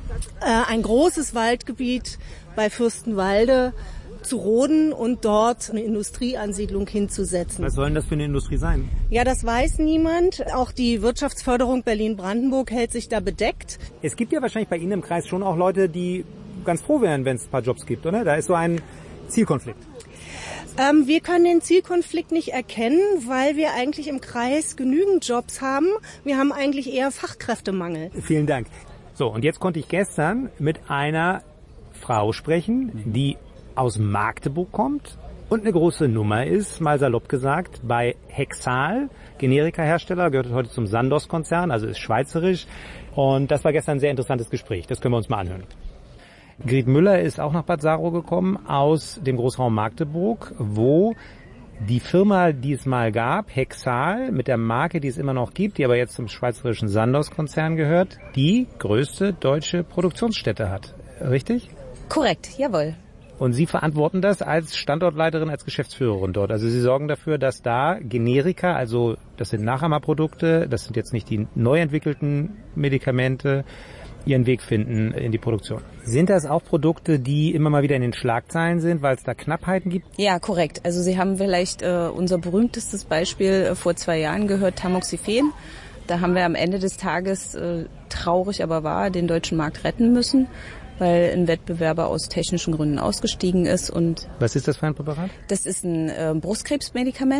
ein großes Waldgebiet bei Fürstenwalde zu roden und dort eine Industrieansiedlung hinzusetzen. Was soll denn das für eine Industrie sein? Ja, das weiß niemand. Auch die Wirtschaftsförderung Berlin-Brandenburg hält sich da bedeckt. Es gibt ja wahrscheinlich bei Ihnen im Kreis schon auch Leute, die ganz froh wären, wenn es ein paar Jobs gibt, oder? Da ist so ein Zielkonflikt. Ähm, wir können den Zielkonflikt nicht erkennen, weil wir eigentlich im Kreis genügend Jobs haben. Wir haben eigentlich eher Fachkräftemangel. Vielen Dank. So, und jetzt konnte ich gestern mit einer Frau sprechen, die aus Magdeburg kommt und eine große Nummer ist, mal salopp gesagt, bei Hexal, Generika-Hersteller, gehört heute zum Sandoz-Konzern, also ist schweizerisch. Und das war gestern ein sehr interessantes Gespräch, das können wir uns mal anhören. Grit Müller ist auch nach Bad Saro gekommen aus dem Großraum Magdeburg, wo die Firma, die es mal gab, Hexal, mit der Marke, die es immer noch gibt, die aber jetzt zum schweizerischen Sandoz-Konzern gehört, die größte deutsche Produktionsstätte hat. Richtig? Korrekt, jawohl. Und Sie verantworten das als Standortleiterin, als Geschäftsführerin dort. Also Sie sorgen dafür, dass da Generika, also das sind Nachahmerprodukte, das sind jetzt nicht die neu entwickelten Medikamente, ihren Weg finden in die Produktion. Sind das auch Produkte, die immer mal wieder in den Schlagzeilen sind, weil es da Knappheiten gibt? Ja, korrekt. Also Sie haben vielleicht äh, unser berühmtestes Beispiel äh, vor zwei Jahren gehört, Tamoxifen. Da haben wir am Ende des Tages, äh, traurig aber wahr, den deutschen Markt retten müssen, weil ein Wettbewerber aus technischen Gründen ausgestiegen ist. Und was ist das für ein Präparat? Das ist ein äh, Brustkrebsmedikament.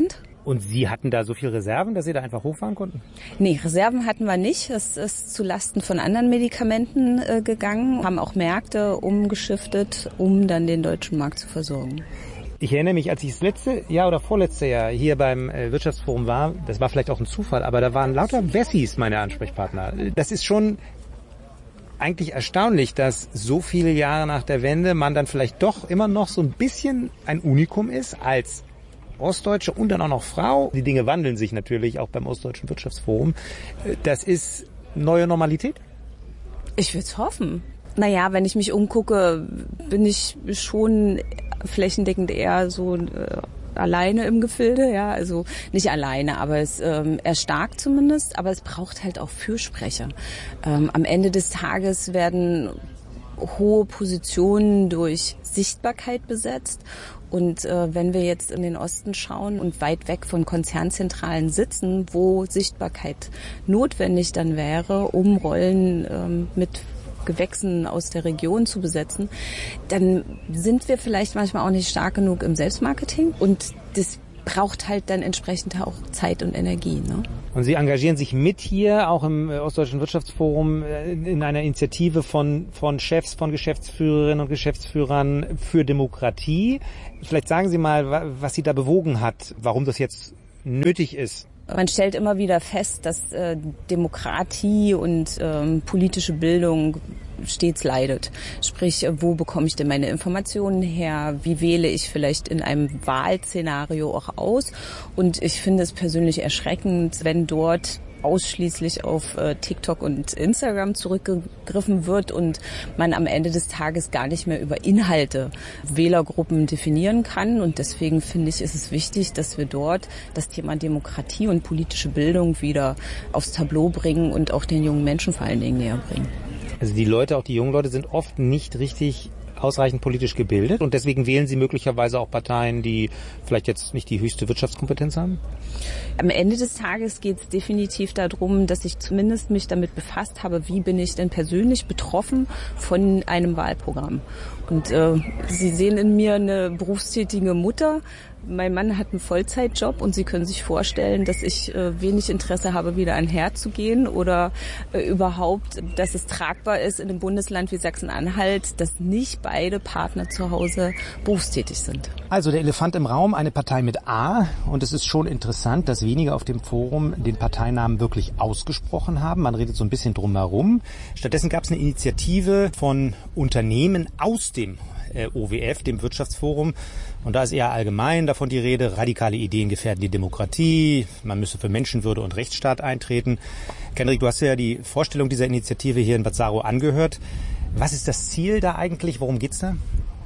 Und Sie hatten da so viel Reserven, dass Sie da einfach hochfahren konnten? Nee, Reserven hatten wir nicht. Es ist zulasten von anderen Medikamenten äh, gegangen, haben auch Märkte umgeschiftet, um dann den deutschen Markt zu versorgen. Ich erinnere mich, als ich das letzte Jahr oder vorletzte Jahr hier beim äh, Wirtschaftsforum war, das war vielleicht auch ein Zufall, aber da waren lauter Wessis meine Ansprechpartner. Das ist schon eigentlich erstaunlich, dass so viele Jahre nach der Wende man dann vielleicht doch immer noch so ein bisschen ein Unikum ist als Ostdeutsche und dann auch noch Frau. Die Dinge wandeln sich natürlich auch beim Ostdeutschen Wirtschaftsforum. Das ist neue Normalität? Ich würde es hoffen. Naja, wenn ich mich umgucke, bin ich schon flächendeckend eher so äh, alleine im Gefilde. Ja, also nicht alleine, aber es ähm, erstarkt zumindest. Aber es braucht halt auch Fürsprecher. Ähm, am Ende des Tages werden hohe Positionen durch Sichtbarkeit besetzt. Und äh, wenn wir jetzt in den Osten schauen und weit weg von Konzernzentralen sitzen, wo Sichtbarkeit notwendig dann wäre, um Rollen ähm, mit Gewächsen aus der Region zu besetzen, dann sind wir vielleicht manchmal auch nicht stark genug im Selbstmarketing. Und das braucht halt dann entsprechend auch Zeit und Energie. Ne? Und Sie engagieren sich mit hier, auch im Ostdeutschen Wirtschaftsforum, in einer Initiative von, von Chefs, von Geschäftsführerinnen und Geschäftsführern für Demokratie. Vielleicht sagen Sie mal, was Sie da bewogen hat, warum das jetzt nötig ist. Man stellt immer wieder fest, dass äh, Demokratie und ähm, politische Bildung stets leidet. Sprich, wo bekomme ich denn meine Informationen her? Wie wähle ich vielleicht in einem Wahlszenario auch aus? Und ich finde es persönlich erschreckend, wenn dort ausschließlich auf äh, TikTok und Instagram zurückgegriffen wird und man am Ende des Tages gar nicht mehr über Inhalte Wählergruppen definieren kann. Und deswegen finde ich, ist es wichtig, dass wir dort das Thema Demokratie und politische Bildung wieder aufs Tableau bringen und auch den jungen Menschen vor allen Dingen näher bringen. Also die Leute, auch die jungen Leute, sind oft nicht richtig ausreichend politisch gebildet und deswegen wählen sie möglicherweise auch Parteien, die vielleicht jetzt nicht die höchste Wirtschaftskompetenz haben? Am Ende des Tages geht es definitiv darum, dass ich zumindest mich damit befasst habe, wie bin ich denn persönlich betroffen von einem Wahlprogramm. Und äh, Sie sehen in mir eine berufstätige Mutter. Mein Mann hat einen Vollzeitjob und Sie können sich vorstellen, dass ich äh, wenig Interesse habe, wieder einher zu gehen oder äh, überhaupt, dass es tragbar ist in einem Bundesland wie Sachsen-Anhalt, dass nicht beide Partner zu Hause berufstätig sind. Also der Elefant im Raum, eine Partei mit A. Und es ist schon interessant, dass wenige auf dem Forum den Parteinamen wirklich ausgesprochen haben. Man redet so ein bisschen drum herum. Stattdessen gab es eine Initiative von Unternehmen aus dem O W F, dem Wirtschaftsforum. Und da ist eher allgemein davon die Rede, radikale Ideen gefährden die Demokratie, man müsse für Menschenwürde und Rechtsstaat eintreten. Kendrick, du hast ja die Vorstellung dieser Initiative hier in Bad Saro angehört. Was ist das Ziel da eigentlich? Worum geht's da?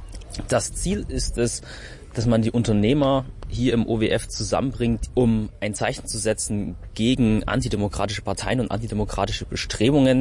Das Ziel ist es, dass man die Unternehmer hier im O W F zusammenbringt, um ein Zeichen zu setzen gegen antidemokratische Parteien und antidemokratische Bestrebungen.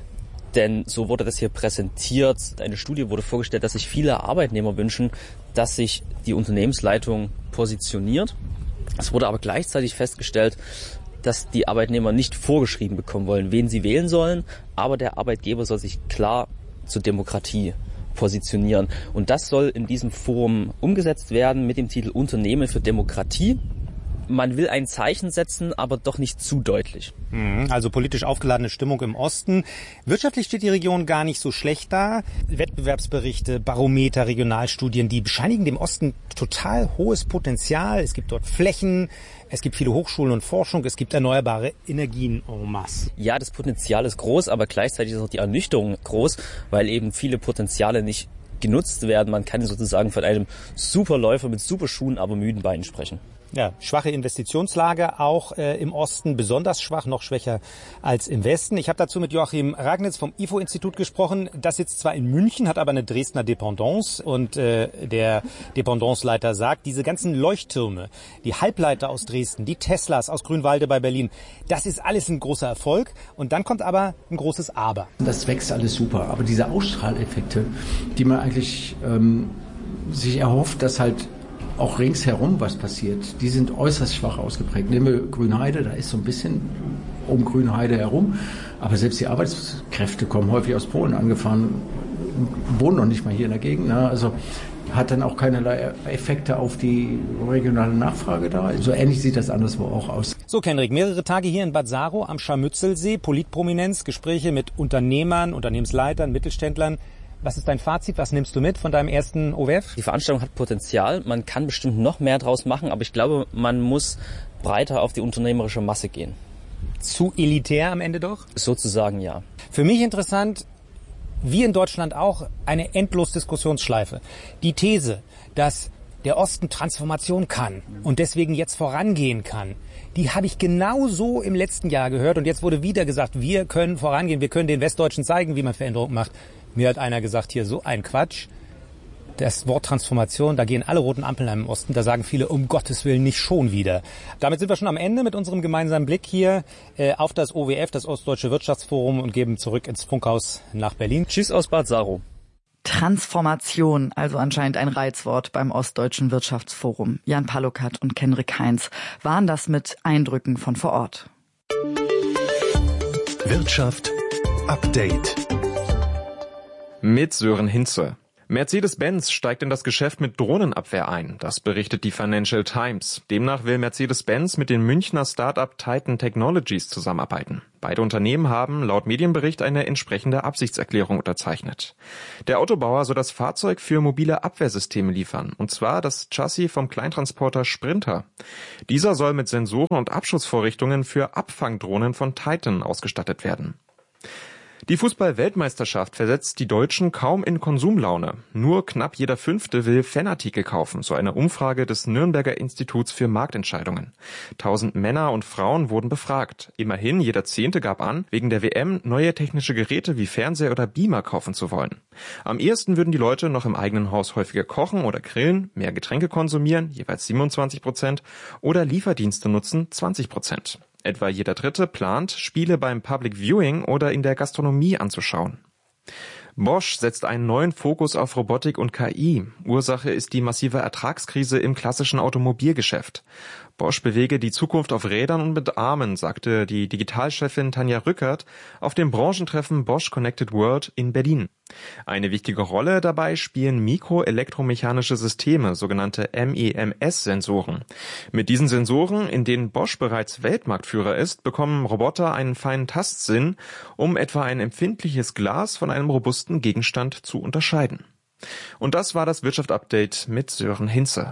Denn so wurde das hier präsentiert. Eine Studie wurde vorgestellt, dass sich viele Arbeitnehmer wünschen, dass sich die Unternehmensleitung positioniert. Es wurde aber gleichzeitig festgestellt, dass die Arbeitnehmer nicht vorgeschrieben bekommen wollen, wen sie wählen sollen. Aber der Arbeitgeber soll sich klar zur Demokratie positionieren. Und das soll in diesem Forum umgesetzt werden mit dem Titel Unternehmen für Demokratie. Man will ein Zeichen setzen, aber doch nicht zu deutlich. Also politisch aufgeladene Stimmung im Osten. Wirtschaftlich steht die Region gar nicht so schlecht da. Wettbewerbsberichte, Barometer, Regionalstudien, die bescheinigen dem Osten total hohes Potenzial. Es gibt dort Flächen, es gibt viele Hochschulen und Forschung, es gibt erneuerbare Energien en masse. Ja, das Potenzial ist groß, aber gleichzeitig ist auch die Ernüchterung groß, weil eben viele Potenziale nicht genutzt werden. Man kann sozusagen von einem Superläufer mit Superschuhen, aber müden Beinen sprechen. Ja, schwache Investitionslage auch äh, im Osten, besonders schwach, noch schwächer als im Westen. Ich habe dazu mit Joachim Ragnitz vom I F O-Institut gesprochen. Das sitzt zwar in München, hat aber eine Dresdner Dependance. Und äh, der Dependanceleiter sagt, diese ganzen Leuchttürme, die Halbleiter aus Dresden, die Teslas aus Grünwalde bei Berlin, das ist alles ein großer Erfolg. Und dann kommt aber ein großes Aber. Das wächst alles super, aber diese Ausstrahleffekte, die man eigentlich ähm, sich erhofft, dass halt auch ringsherum was passiert, die sind äußerst schwach ausgeprägt. Nehmen wir Grünheide, da ist so ein bisschen um Grünheide herum, aber selbst die Arbeitskräfte kommen häufig aus Polen angefahren, wohnen noch nicht mal hier in der Gegend. Ne? Also hat dann auch keinerlei Effekte auf die regionale Nachfrage da. So ähnlich sieht das anderswo auch aus. So, Kenrick, mehrere Tage hier in Bad Saro am Scharmützelsee, Politprominenz, Gespräche mit Unternehmern, Unternehmensleitern, Mittelständlern. Was ist dein Fazit? Was nimmst du mit von deinem ersten O W F? Die Veranstaltung hat Potenzial. Man kann bestimmt noch mehr draus machen, aber ich glaube, man muss breiter auf die unternehmerische Masse gehen. Zu elitär am Ende doch? Sozusagen ja. Für mich interessant, wie in Deutschland auch, eine endlos Diskussionsschleife. Die These, dass der Osten Transformation kann und deswegen jetzt vorangehen kann, die habe ich genau so im letzten Jahr gehört. Und jetzt wurde wieder gesagt, wir können vorangehen, wir können den Westdeutschen zeigen, wie man Veränderungen macht. Mir hat einer gesagt, hier so ein Quatsch. Das Wort Transformation, da gehen alle roten Ampeln im Osten. Da sagen viele, um Gottes Willen, nicht schon wieder. Damit sind wir schon am Ende mit unserem gemeinsamen Blick hier äh, auf das O W F, das Ostdeutsche Wirtschaftsforum, und geben zurück ins Funkhaus nach Berlin. Tschüss aus Bad Saro. Transformation, also anscheinend ein Reizwort beim Ostdeutschen Wirtschaftsforum. Jan Palukat und Kenrick Heinz waren das mit Eindrücken von vor Ort. Wirtschaft Update mit Sören Hinze. Mercedes-Benz steigt in das Geschäft mit Drohnenabwehr ein. Das berichtet die Financial Times. Demnach will Mercedes-Benz mit dem Münchner Start-up Titan Technologies zusammenarbeiten. Beide Unternehmen haben laut Medienbericht eine entsprechende Absichtserklärung unterzeichnet. Der Autobauer soll das Fahrzeug für mobile Abwehrsysteme liefern, und zwar das Chassis vom Kleintransporter Sprinter. Dieser soll mit Sensoren und Abschussvorrichtungen für Abfangdrohnen von Titan ausgestattet werden. Die Fußball-Weltmeisterschaft versetzt die Deutschen kaum in Konsumlaune. Nur knapp jeder Fünfte will Fanartikel kaufen, so eine Umfrage des Nürnberger Instituts für Marktentscheidungen. Tausend Männer und Frauen wurden befragt. Immerhin jeder Zehnte gab an, wegen der W M neue technische Geräte wie Fernseher oder Beamer kaufen zu wollen. Am ehesten würden die Leute noch im eigenen Haus häufiger kochen oder grillen, mehr Getränke konsumieren, jeweils siebenundzwanzig Prozent, oder Lieferdienste nutzen, zwanzig Prozent. Etwa jeder Dritte plant, Spiele beim Public Viewing oder in der Gastronomie anzuschauen. Bosch setzt einen neuen Fokus auf Robotik und K I. Ursache ist die massive Ertragskrise im klassischen Automobilgeschäft. Bosch bewege die Zukunft auf Rädern und mit Armen, sagte die Digitalchefin Tanja Rückert auf dem Branchentreffen Bosch Connected World in Berlin. Eine wichtige Rolle dabei spielen mikroelektromechanische Systeme, sogenannte M E M S-Sensoren. Mit diesen Sensoren, in denen Bosch bereits Weltmarktführer ist, bekommen Roboter einen feinen Tastsinn, um etwa ein empfindliches Glas von einem robusten Gegenstand zu unterscheiden. Und das war das Wirtschaft-Update mit Sören Hinze.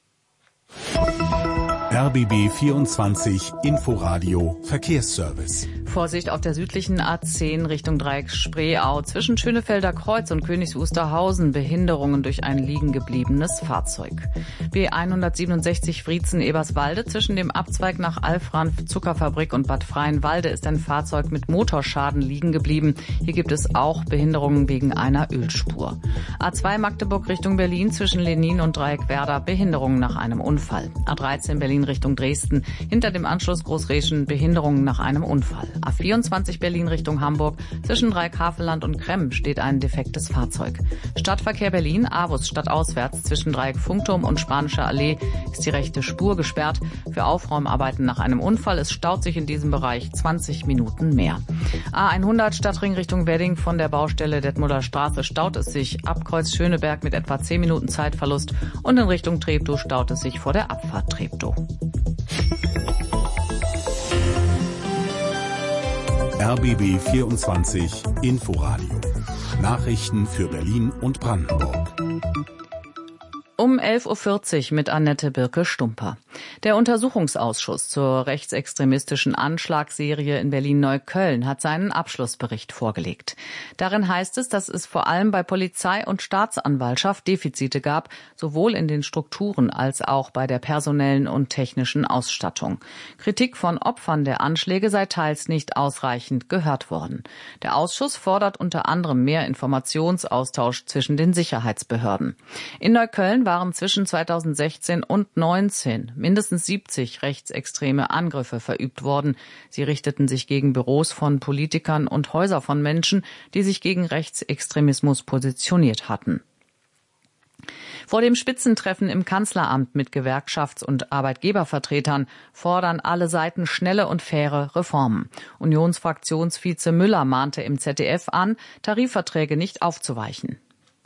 R B B vierundzwanzig Inforadio Verkehrsservice. Vorsicht auf der südlichen A zehn Richtung Dreieck-Spreeau. Zwischen Schönefelder Kreuz und Königs Wusterhausen Behinderungen durch ein liegen gebliebenes Fahrzeug. B hundertsiebenundsechzig Friezen-Eberswalde. Zwischen dem Abzweig nach Alfranf Zuckerfabrik und Bad Freienwalde ist ein Fahrzeug mit Motorschaden liegen geblieben. Hier gibt es auch Behinderungen wegen einer Ölspur. A zwei Magdeburg Richtung Berlin. Zwischen Lenin und Dreieckwerder Behinderungen nach einem Unfall. A dreizehn Berlin Richtung Dresden. Hinter dem Anschluss Großreschen Behinderungen nach einem Unfall. A vierundzwanzig Berlin Richtung Hamburg. Zwischen Dreieck-Havelland und Kremm steht ein defektes Fahrzeug. Stadtverkehr Berlin, Avus stadtauswärts. Zwischen Dreieck Funkturm und Spanische Allee ist die rechte Spur gesperrt. Für Aufräumarbeiten nach einem Unfall. Es staut sich in diesem Bereich zwanzig Minuten mehr. A hundert Stadtring Richtung Wedding. Von der Baustelle Detmolder Straße staut es sich ab Kreuz Schöneberg mit etwa zehn Minuten Zeitverlust. Und in Richtung Treptow staut es sich vor der Abfahrt Treptow. R B B vierundzwanzig Inforadio. Nachrichten für Berlin und Brandenburg. Um elf Uhr vierzig mit Annette Birke-Stumper. Der Untersuchungsausschuss zur rechtsextremistischen Anschlagsserie in Berlin-Neukölln hat seinen Abschlussbericht vorgelegt. Darin heißt es, dass es vor allem bei Polizei und Staatsanwaltschaft Defizite gab, sowohl in den Strukturen als auch bei der personellen und technischen Ausstattung. Kritik von Opfern der Anschläge sei teils nicht ausreichend gehört worden. Der Ausschuss fordert unter anderem mehr Informationsaustausch zwischen den Sicherheitsbehörden. In Neukölln waren zwischen zweitausendsechzehn und neunzehn mindestens siebzig rechtsextreme Angriffe verübt worden. Sie richteten sich gegen Büros von Politikern und Häuser von Menschen, die sich gegen Rechtsextremismus positioniert hatten. Vor dem Spitzentreffen im Kanzleramt mit Gewerkschafts- und Arbeitgebervertretern fordern alle Seiten schnelle und faire Reformen. Unionsfraktionsvize Müller mahnte im Z D F an, Tarifverträge nicht aufzuweichen.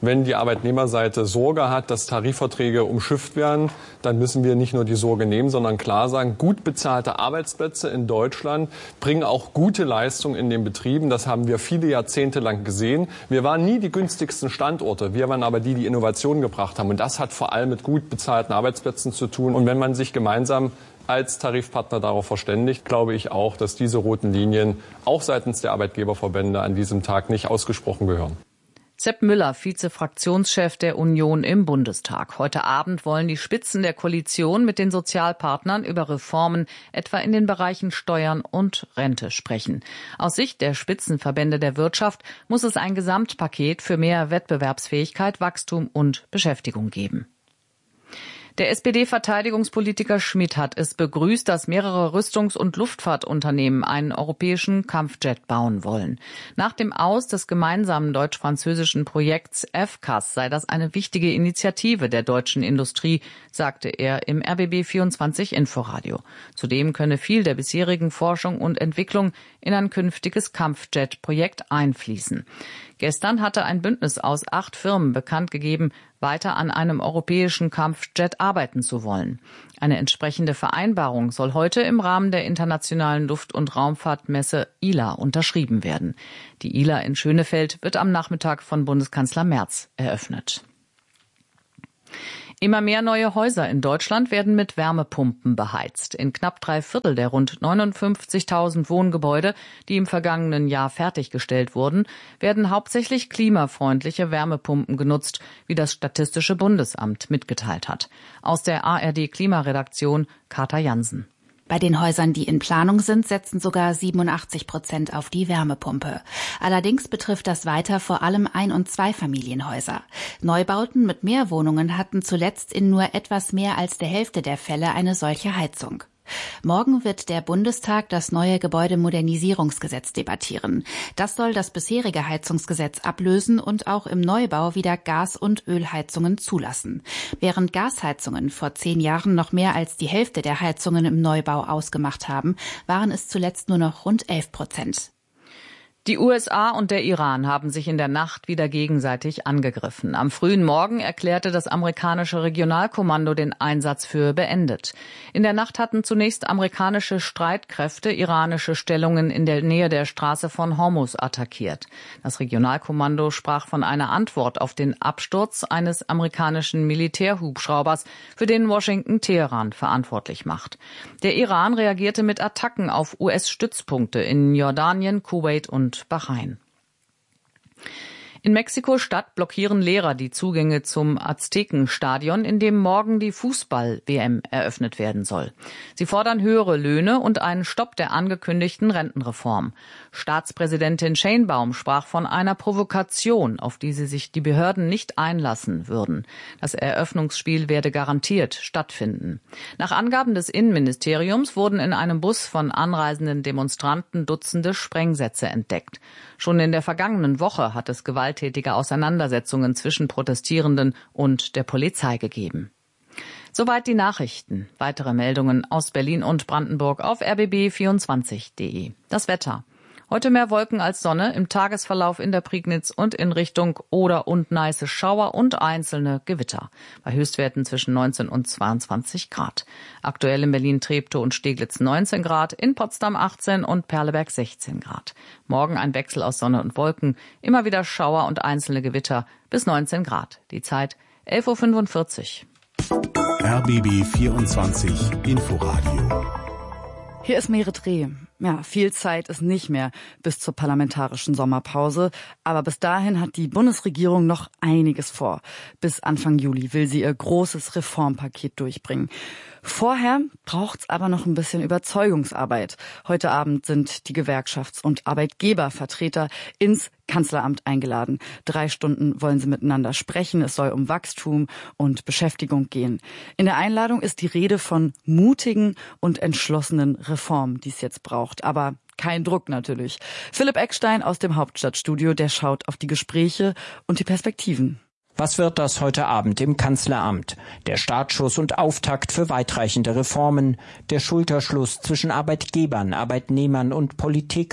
Wenn die Arbeitnehmerseite Sorge hat, dass Tarifverträge umschifft werden, dann müssen wir nicht nur die Sorge nehmen, sondern klar sagen, gut bezahlte Arbeitsplätze in Deutschland bringen auch gute Leistung in den Betrieben. Das haben wir viele Jahrzehnte lang gesehen. Wir waren nie die günstigsten Standorte. Wir waren aber die, die Innovationen gebracht haben. Und das hat vor allem mit gut bezahlten Arbeitsplätzen zu tun. Und wenn man sich gemeinsam als Tarifpartner darauf verständigt, glaube ich auch, dass diese roten Linien auch seitens der Arbeitgeberverbände an diesem Tag nicht ausgesprochen gehören. Sepp Müller, Vize-Fraktionschef der Union im Bundestag. Heute Abend wollen die Spitzen der Koalition mit den Sozialpartnern über Reformen, etwa in den Bereichen Steuern und Rente, sprechen. Aus Sicht der Spitzenverbände der Wirtschaft muss es ein Gesamtpaket für mehr Wettbewerbsfähigkeit, Wachstum und Beschäftigung geben. Der S P D-Verteidigungspolitiker Schmidt hat es begrüßt, dass mehrere Rüstungs- und Luftfahrtunternehmen einen europäischen Kampfjet bauen wollen. Nach dem Aus des gemeinsamen deutsch-französischen Projekts F C A S sei das eine wichtige Initiative der deutschen Industrie, sagte er im R B B vierundzwanzig Inforadio. Zudem könne viel der bisherigen Forschung und Entwicklung in ein künftiges Kampfjet-Projekt einfließen. Gestern hatte ein Bündnis aus acht Firmen bekannt gegeben, weiter an einem europäischen Kampfjet arbeiten zu wollen. Eine entsprechende Vereinbarung soll heute im Rahmen der internationalen Luft- und Raumfahrtmesse I L A unterschrieben werden. Die I L A in Schönefeld wird am Nachmittag von Bundeskanzler Merz eröffnet. Immer mehr neue Häuser in Deutschland werden mit Wärmepumpen beheizt. In knapp drei Viertel der rund neunundfünfzigtausend Wohngebäude, die im vergangenen Jahr fertiggestellt wurden, werden hauptsächlich klimafreundliche Wärmepumpen genutzt, wie das Statistische Bundesamt mitgeteilt hat. Aus der A R D-Klimaredaktion Kater Jansen. Bei den Häusern, die in Planung sind, setzen sogar siebenundachtzig Prozent auf die Wärmepumpe. Allerdings betrifft das weiter vor allem Ein- und Zweifamilienhäuser. Neubauten mit mehr Wohnungen hatten zuletzt in nur etwas mehr als der Hälfte der Fälle eine solche Heizung. Morgen wird der Bundestag das neue Gebäudemodernisierungsgesetz debattieren. Das soll das bisherige Heizungsgesetz ablösen und auch im Neubau wieder Gas- und Ölheizungen zulassen. Während Gasheizungen vor zehn Jahren noch mehr als die Hälfte der Heizungen im Neubau ausgemacht haben, waren es zuletzt nur noch rund elf Prozent. Die U S A und der Iran haben sich in der Nacht wieder gegenseitig angegriffen. Am frühen Morgen erklärte das amerikanische Regionalkommando den Einsatz für beendet. In der Nacht hatten zunächst amerikanische Streitkräfte iranische Stellungen in der Nähe der Straße von Hormuz attackiert. Das Regionalkommando sprach von einer Antwort auf den Absturz eines amerikanischen Militärhubschraubers, für den Washington Teheran verantwortlich macht. Der Iran reagierte mit Attacken auf U S-Stützpunkte in Jordanien, Kuwait und Bahrain. In Mexiko-Stadt blockieren Lehrer die Zugänge zum Aztekenstadion, in dem morgen die Fußball-W M eröffnet werden soll. Sie fordern höhere Löhne und einen Stopp der angekündigten Rentenreform. Staatspräsidentin Sheinbaum sprach von einer Provokation, auf die sie sich die Behörden nicht einlassen würden. Das Eröffnungsspiel werde garantiert stattfinden. Nach Angaben des Innenministeriums wurden in einem Bus von anreisenden Demonstranten Dutzende Sprengsätze entdeckt. Schon in der vergangenen Woche hat es gewalttätige Auseinandersetzungen zwischen Protestierenden und der Polizei gegeben. Soweit die Nachrichten. Weitere Meldungen aus Berlin und Brandenburg auf r b b vierundzwanzig punkt d e. Das Wetter. Heute mehr Wolken als Sonne, im Tagesverlauf in der Prignitz und in Richtung Oder und Neiße Schauer und einzelne Gewitter. Bei Höchstwerten zwischen neunzehn und zweiundzwanzig Grad. Aktuell in Berlin-Treptow und Steglitz neunzehn Grad, in Potsdam achtzehn und Perleberg sechzehn Grad. Morgen ein Wechsel aus Sonne und Wolken, immer wieder Schauer und einzelne Gewitter bis neunzehn Grad. Die Zeit elf Uhr fünfundvierzig. R B B vierundzwanzig Inforadio. Hier ist Merit Reh. Ja, viel Zeit ist nicht mehr bis zur parlamentarischen Sommerpause. Aber bis dahin hat die Bundesregierung noch einiges vor. Bis Anfang Juli will sie ihr großes Reformpaket durchbringen. Vorher braucht's aber noch ein bisschen Überzeugungsarbeit. Heute Abend sind die Gewerkschafts- und Arbeitgebervertreter ins Kanzleramt eingeladen. Drei Stunden wollen sie miteinander sprechen. Es soll um Wachstum und Beschäftigung gehen. In der Einladung ist die Rede von mutigen und entschlossenen Reformen, die es jetzt braucht. Aber kein Druck natürlich. Philipp Eckstein aus dem Hauptstadtstudio, der schaut auf die Gespräche und die Perspektiven. Was wird das heute Abend im Kanzleramt? Der Startschuss und Auftakt für weitreichende Reformen, der Schulterschluss zwischen Arbeitgebern, Arbeitnehmern und Politik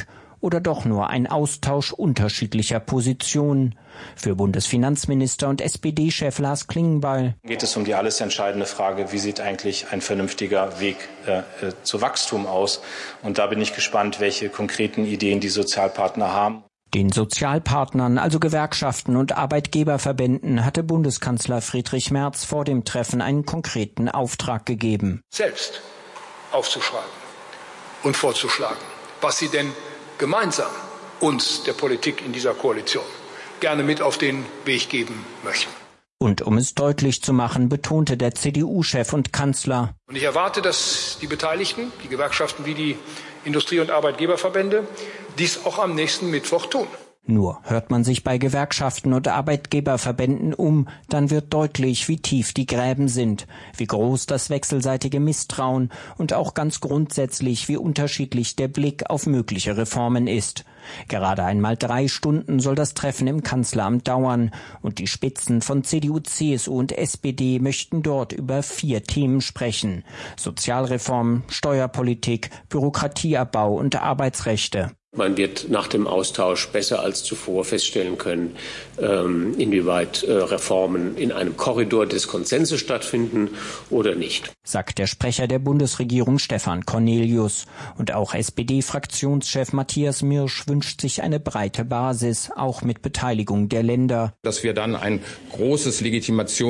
oder doch nur ein Austausch unterschiedlicher Positionen? Für Bundesfinanzminister und S P D-Chef Lars Klingbeil geht es um die alles entscheidende Frage, wie sieht eigentlich ein vernünftiger Weg äh, zu Wachstum aus? Und da bin ich gespannt, welche konkreten Ideen die Sozialpartner haben. Den Sozialpartnern, also Gewerkschaften und Arbeitgeberverbänden, hatte Bundeskanzler Friedrich Merz vor dem Treffen einen konkreten Auftrag gegeben. Selbst aufzuschreiben und vorzuschlagen, was sie denn gemeinsam uns, der Politik in dieser Koalition, gerne mit auf den Weg geben möchten. Und um es deutlich zu machen, betonte der C D U-Chef und Kanzler: Und ich erwarte, dass die Beteiligten, die Gewerkschaften wie die Industrie- und Arbeitgeberverbände, dies auch am nächsten Mittwoch tun. Nur hört man sich bei Gewerkschaften und Arbeitgeberverbänden um, dann wird deutlich, wie tief die Gräben sind, wie groß das wechselseitige Misstrauen und auch ganz grundsätzlich, wie unterschiedlich der Blick auf mögliche Reformen ist. Gerade einmal drei Stunden soll das Treffen im Kanzleramt dauern und die Spitzen von C D U, C S U und S P D möchten dort über vier Themen sprechen: Sozialreform, Steuerpolitik, Bürokratieabbau und Arbeitsrechte. Man wird nach dem Austausch besser als zuvor feststellen können, inwieweit Reformen in einem Korridor des Konsenses stattfinden oder nicht, sagt der Sprecher der Bundesregierung Stefan Cornelius. Und auch S P D-Fraktionschef Matthias Mirsch wünscht sich eine breite Basis, auch mit Beteiligung der Länder. Dass wir dann ein großes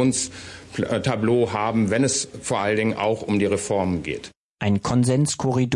Legitimationstableau haben, wenn es vor allen Dingen auch um die Reformen geht. Ein Konsenskorridor